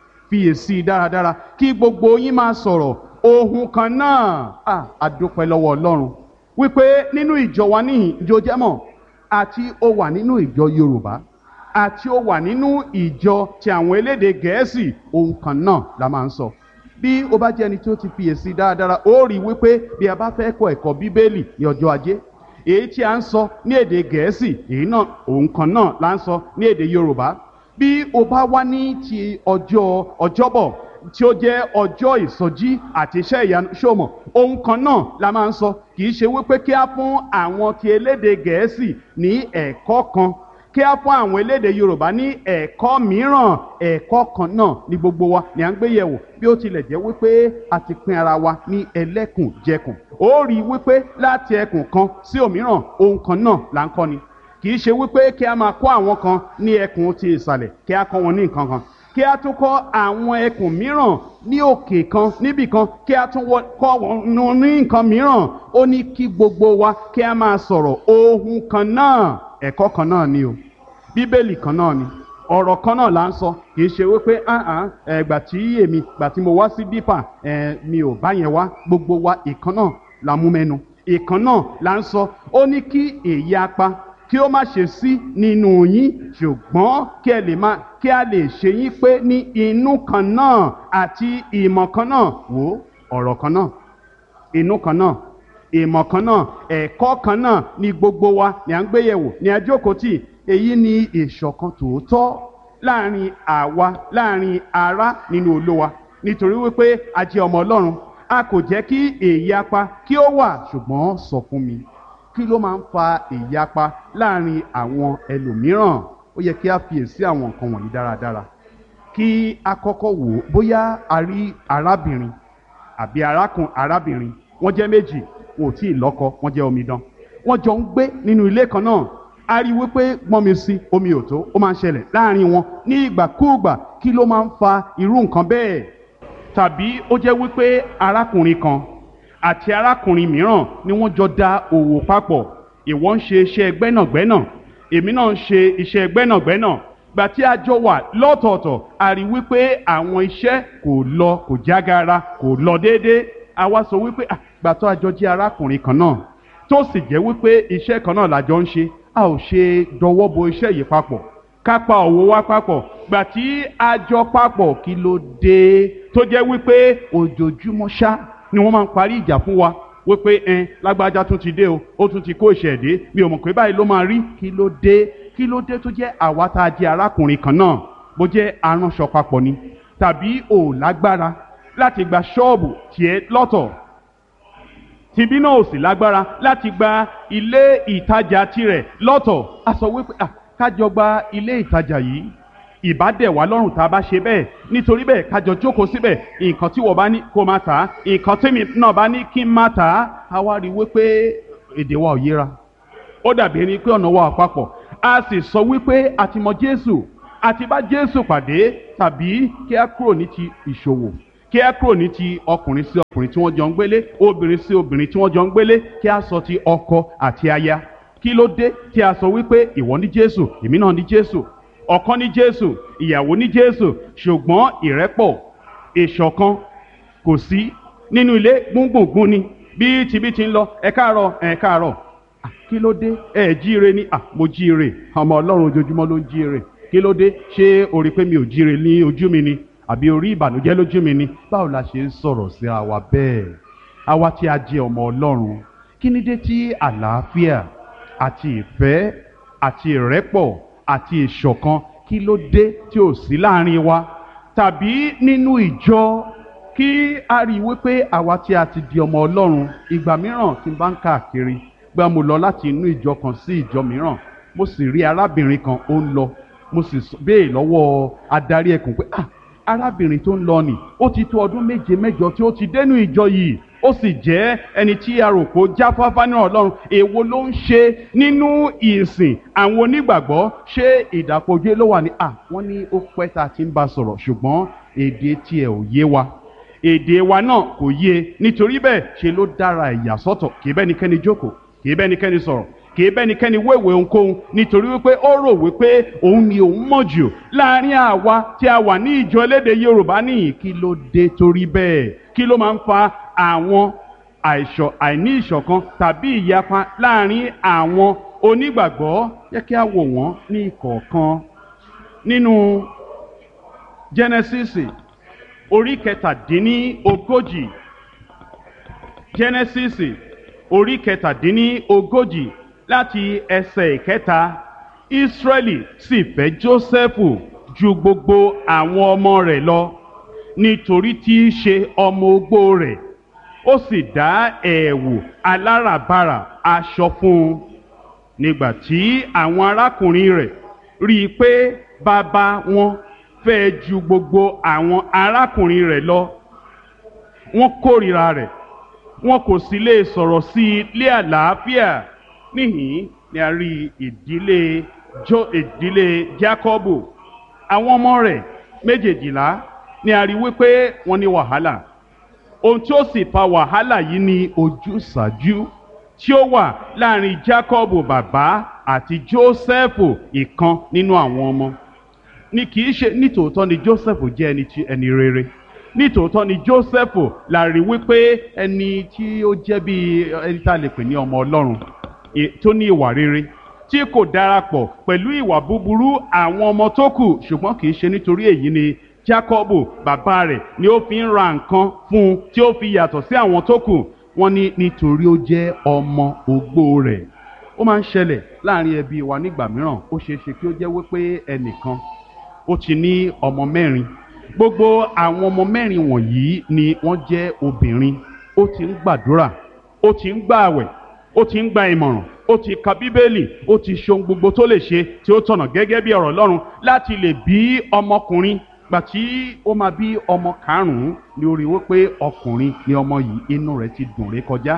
Fiyèsí dáradára, kí gbogbo yín máa sọ̀rọ̀ ohun kan náà. À, a dúpẹ́ lọ́wọ́ Ọlọ́run wípé nínú ìjọ wa níhìn, ìjọ jẹ́mọ̀, àti ó wà nínú ìjọ Yorùbá, àti ó wà nínú ìjọ ti àwọn elédè Gẹ̀ẹ́sì, ohun kan náà la máa ń sọ. Bí ó bá jẹ́ ẹni tí ó ti fiyèsí dáradára, ó rí wípé bí a bá fẹ́ kọ́ ẹ̀kọ́ Bíbélì ní ọjọ́ Ajé, èyí tí a ń sọ ní èdè Gẹ̀ẹ́sì, èyí náà ohun kan náà la ń sọ ní èdè Yorùbá. Bí o bá wá ní ti ọjọ́ Ọjọ́bọ̀ tí ó jẹ́ ọjọ́ ìsọjí àti iṣẹ́ ìyanu, ṣòmọ̀ ohun kan náà la máa ń sọ. Kì í ṣe wípé kí á fún àwọn ti elédè Gẹ̀ẹ́sì ní ẹ̀kọ́ kan, kí á fún àwọn elédè Yorùbá ní ẹ̀kọ́ mìíràn. Ẹ̀kọ́ kan náà ni gbogbo wa ni à ń gbé yẹ̀wò, bí ó tilẹ̀ jẹ́ wípé a ti pín ara wa ní ẹlẹ́kùnjẹkùn. Ó rí wípé láti ẹkùn kan sí òmíràn ohun kan náà là ń kọ́ ni. Kì í ṣe wípé kí a máa kọ́ àwọn kan ní ẹkùn ti ìsàlẹ̀, kí a kọ́ wọn ní nǹkan kan, kí a tún kọ́ àwọn ẹkùn mìíràn ní òkè kan níbì kan, kí a tún kọ́ wọn ní nǹkan mìíràn. Ó ní kí gbogbo wa kí a máa sọ̀rọ̀ ohun kan náà. Ẹ̀kọ́ kan náà ni o, Bíbélì kan náà ni, ọ̀rọ̀ kan náà là ń sọ. Kì í ṣe wípé ẹgbà tí èmi gbà tí mo wá sí dípà mi ò bá yẹn wá. Gbogbo wa ìkan náà la mú mẹ́nu, ìkan náà là ń sọ. Ó ní kí èyí apá kí ó má ṣe sí nínú yín, ṣùgbọ́n kí ẹ lè máa kí a lè ṣe yín pé ní inú kan náà àti ìmọ̀ kan náà. Wò ọ̀rọ̀ kan náà, inú kan náà, ìmọ̀ kan náà, ẹ̀kọ́ kan náà ni gbogbo wa ni à ń gbéyẹ̀wò ní ajókòtì. Èyí ni ìṣọ̀kan tòótọ́ láàrin àwa, láàrin ará nínú Olúwa, nítorí wípé a jẹ́ ọmọ Ọlọ́run. A kò jẹ́ kí èyapa kí ó wà, ṣùgbọ́n sọ fún mi, kí ló máa ń fa ìyapa láàrin àwọn ẹlòmíràn? Ó yẹ kí a fiyèsí àwọn nǹkan wọ̀nyí dáradára. Kí a kọ́kọ́ wò ó bóyá a rí arábìnrin àbí arákùn arábìnrin, wọ́n jẹ́ méjì, wọn ò tí ì lọ́kọ, wọ́n jẹ́ omidan, wọ́n jọ ń gbé nínú ilé kan náà. A rí wípé gbọ́n mi sí omi ò tó, ó máa ń ṣẹlẹ̀ láàrin wọn ní ìgbàkúùgbà. Kí ló máa ń fa irú nǹkan bẹ́ẹ̀? Tàbí ó jẹ́ wípé arákùnrin kan àti arákùnrin mìíràn ni wọ́n jọ dá òwò papọ̀. Ìwọ ń ṣe iṣẹ́ gbẹ́nàgbẹ́nà, èmi náà ń ṣe iṣẹ́ gbẹ́nàgbẹ́nà. Gbà tí a jọ wà lọ́tọ̀ọ̀tọ̀, a rí wípé àwọn iṣẹ́ kò lọ, kò jágara, kò lọ déédéé. A wá sọ wípé gbà tó a jọ jẹ́ arákùnrin kan náà, tó sì jẹ́ wípé iṣẹ́ kan náà la jọ ń ṣe, a ò ṣe dọwọ́ bo iṣẹ́ yìí papọ̀, ká pa òwò wa papọ̀. Gbà tí a jọ papọ̀, kí ló dé tó jẹ́ wípé ojoojúmọ́ ṣá ni wọ́n máa ń parí ìjà fún wa wípé ẹn lágbájá tún ti dé o, ó tún ti kó ìṣẹ̀dé, mi ò mọ̀ pé báyìí ló máa rí. Kí ló dé? Kí ló dé tó jẹ́ àwa tá a jẹ́ arákùnrin kan náà, bó jẹ́ aránṣọ papọ̀ ni, tàbí ò lágbára láti gba ṣọ́ọ̀bù tiẹ̀ lọ́tọ̀, tìbí náà ò sì lágbára láti gba ilé ìtajà tirẹ̀ lọ́tọ̀. A sọ wípé kájọ gba ilé ìtajà yìí, ìbá dẹ̀ wá lọ́rùn tá a bá ṣe bẹ́ẹ̀ nítorí bẹ́ẹ̀ kájọ jókòó síbẹ̀ nǹkan tí wọ́n bá ní kó má tà á nǹkan tèmi náà bá ní kí n má tà á a wá rí i wípé èdè wa ò yéra ó dàbí ẹni pé ọ̀nà wa ò papọ̀ a sì sọ wípé a ti mọ Jésù a ti bá Jésù pàdé tàbí kí a kúrò ní ti ìṣòwò kí a kúrò ní ti ọkùnrin sí ọkùnrin tí wọ́n jọ ń gbélé obìnrin sí obìnrin tí wọ́n jọ ń gbélé kí a sọ ti ọkọ àti aya kí ló dé tí a sọ wípé ìwọ ní Jésù èmi náà ní Jésù ọkọ ní Jésù ìyàwó ní Jésù ṣùgbọ́n ìrẹ́pọ̀ ìṣọ̀kan kò sí nínú ilé gbùngbùngbùn ni bí tibí ti ń lọ ẹ káàárọ̀ ẹ káàárọ̀ kí ló dé ẹ jíire ní à mo jíire ọmọ Ọlọ́run ojoojúmọ́ ló ń jíire kí ló dé ṣé o rí pé mi ò jíire ní ojú mi ni àbí orí ìbànújẹ́ lójú mi ni báwo la ṣe ń sọ̀rọ̀ sí àwa bẹ́ẹ̀ àwa tí a jẹ́ ọmọ Ọlọ́run kí ni dé tí àlàáfíà àti ìfẹ́ àti ìrẹ́pọ̀ àti ìṣọ̀kan kí ló dé tí ò sí láàrin wa tàbí nínú ìjọ kí a rí wípé àwa tí a ti di ọmọ Ọlọ́run ìgbà mìíràn tí n bá ń káàkiri gbà mo lọ láti inú ìjọ kan sí ìjọ mìíràn mo sì rí arábìnrin kan ó ń lọ mo sì béè lọ́wọ́ adarí ẹkùn pé ah arábìnrin tó ń lọ nì ó ti tó ọdún méje mẹ́jọ tí ó ti dénú ìjọ yìí ó sì jẹ́ ẹni tí a rò pé ó jáfáfá ní Ọlọ́run èwo ló ń ṣe nínú ìsìn àwọn onígbàgbọ́ ṣé ìdàpọ̀jù ló wà ní à wọ́n ní ó pẹ́ tá a ti ń bá sọ̀rọ̀ ṣùgbọ́n èdè tiẹ̀ ò yé wa èdè wa náà kò yé nítorí bẹ́ẹ̀ ṣe ló dára ẹ̀yà sọ́tọ̀ kì í bẹ́nikẹ́ni jókòó kì í bẹ́nikẹ́ni sọ̀rọ̀ kì í bẹ́nikẹ́ni wéwèé ohunkóhun nítorí wípé ó rò wípé òun ni òun mọ̀ jù láàrin àwa tí a wà ní ìjọ elédè Yorùbá nìyí kí ló dé torí bẹ́ẹ̀ kí ló máa ń fa àwọn àìṣọ àìní ìṣọ̀kan tàbí ìyapa láàrin àwọn onígbàgbọ́ yẹ kí a wò wọ́n ní ìkọ̀ọ̀kan nínú Genesis orí kẹtàdínní ogójì Genesis orí kẹtàdínní ogójì láti ẹsẹ̀ ìkẹta Ísírẹ́lì sì fẹ́ Jósẹ́fù ju gbogbo àwọn ọmọ rẹ̀ lọ nítorí tí í ṣe ọmọ ogbó rẹ̀ ó sì dá ẹ̀wù aláràbarà aṣọ fún un nígbà tí àwọn arákùnrin rẹ̀ rí i pé bàbá wọn fẹ́ ju gbogbo àwọn arákùnrin rẹ̀ lọ wọ́n kórìíra rẹ̀ wọn kò sì lè sọ̀rọ̀ sí i lé àlàáfíà níhìn ni a rí ìdílé jo ìdílé Jákọ́bù àwọn ọmọ rẹ̀ méjèèjìlá ni a rí wípé wọ́n ní wàhálà ohun tí ó sì fa wàhálà yìí ni ojúsàájú tí ó wà láàrin Jákọ́bù bàbá àti Jósẹ́fù ìkan nínú àwọn ọmọ ní kì í ṣe nítòótọ́ ni Jósẹ́fù jẹ́ ẹni tí ẹni rere nítòótọ́ ni Jósẹ́fù la rí wípé ẹni tí ó jẹ́ bí ẹni tá a lè pè ní ọmọ Ọlọ́run tó ní ìwà rere tí kò darapọ̀ pẹ̀lú ìwà búburú àwọn ọmọ tó kù ṣùgbọ́n kì í ṣe nítorí èyí ni Jákọ́bù bàbá rẹ̀ ni ó fi ń ra nǹkan fún un tí ó fi yàtọ̀ sí àwọn tó kù wọ́n ní nítorí ó jẹ́ ọmọ ogbó rẹ̀ ó máa ń ṣẹlẹ̀ láàrin ẹbí wa nígbà mìíràn ó ṣeé ṣe kí ó jẹ́ wípé ẹnìkan ó ti ní ọmọ mẹ́rin gbogbo àwọn ọmọ mẹ́rin wọ̀nyí ni wọ́n jẹ́ obìnrin ó ti ń gbàdúrà ó ti ń gbààwẹ̀ ó ti ń gba ìmọ̀ràn ó ti ka bíbélì ó ti ṣe ohun gbogbo tó lè ṣe tí ó tọ̀nà gẹ́gẹ́ bí ọ̀rọ̀ Ọlọ́run láti lè bí ọmọkùnrin gbà tí ó máa bí ọmọ karùn-ún ni ó rí wípé ọkùnrin ni ọmọ yìí inú rẹ̀ ti dùn ré kọjá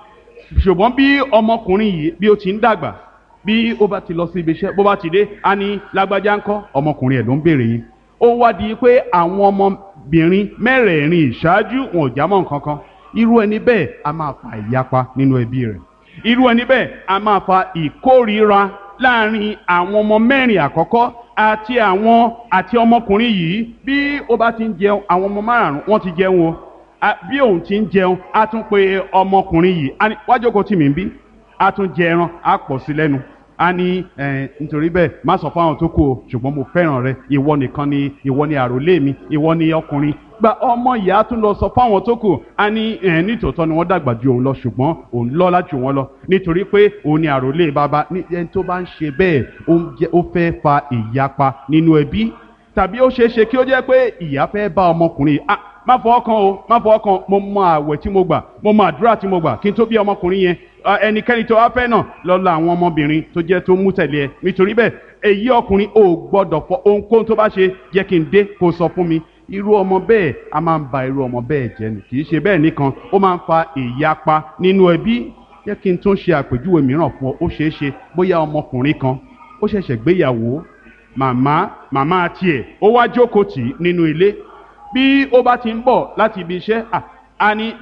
ṣùgbọ́n bí ọmọkùnrin yìí bí ó ti ń dàgbà bí ó bá ti lọ sí ibi iṣẹ́ bó bá ti dé á ní lágbájá ńkọ́ ọmọkùnrin ẹ̀ ló ń béèrè yìí ó wá di pé àwọn ọmọbìnrin mẹ́rẹ̀ẹ̀rin ìṣáájú wọn ò jámọ́ nǹkan kan irú ẹni bẹ́ẹ̀ a máa fa ìyapa nínú ẹbí rẹ̀ irú ẹni bẹ́ẹ̀ a máa fa ìkórìíra láàrin àwọn ọmọ mẹ́rin àkọ́kọ́ àti àwọn àti ọmọkùnrin yìí bí ó bá ti ń jẹun àwọn ọmọ márùn-ún wọ́n ti jẹun o bí òun ti ń jẹun á tún pe ọmọkùnrin yìí wá jókòó tì mí bí á tún jẹ ẹran á pọ̀ sí lẹ́nu a ní ẹ nítorí bẹ́ẹ̀ má sọ fáwọn tó kù o ṣùgbọ́n mo fẹ́ràn rẹ ìwọ nìkan ni ìwọ ni àròlé mi ìwọ ni ọkùnrin gba ọmọ ìyá tún lọ sọ fáwọn tó kù a ní ẹ nítòótọ́ ni wọ́n dàgbà ju òun lọ ṣùgbọ́n òun lọ́lá jù wọ́n lọ nítorí pé òun ni àròlé bàbá ní ẹni tó bá ń ṣe bẹ́ẹ̀ ó fẹ́ fa ìyapa nínú ẹbí tàbí ó ṣeé ṣe kí ó jẹ́ pé ìyá fẹ́ bá ọmọkùnrin ah má fọwọ́ kan o má fọwọ́ kan mo mọ àwẹ̀ tí mo gbà mo mọ àdúrà tí mo gbà kí n tó bí ọmọkùnrin yẹn ẹnikẹ́ni tó wá fẹ́ náà lọ la àwọn ọmọbìnrin tó jẹ́ tó mú tẹ̀lé ẹ nítorí bẹ́ẹ̀ èyí ọkùnrin ò gbọ́dọ̀ fọ ohunkóhun tó bá ṣe jẹ́ kí n dé kó sọ fún mi irú ọmọ bẹ́ẹ̀ a máa ń ba irú ọmọ bẹ́ẹ̀ jẹ́ ni kì í ṣe bẹ́ẹ̀ nìkan ó máa ń fa ìyapa nínú ẹbí jẹ́ kí n tún ṣe àpèjúwe mìíràn fún ọ ó ṣeé ṣe bóyá ọmọkùnrin kan ó ṣẹ̀ṣẹ̀ gbéyàwó màmá màmá tiẹ̀ ó wá jókòó tì í nínú ilé bí ó bá ti ń bọ̀ láti ibi iṣẹ́ à á ní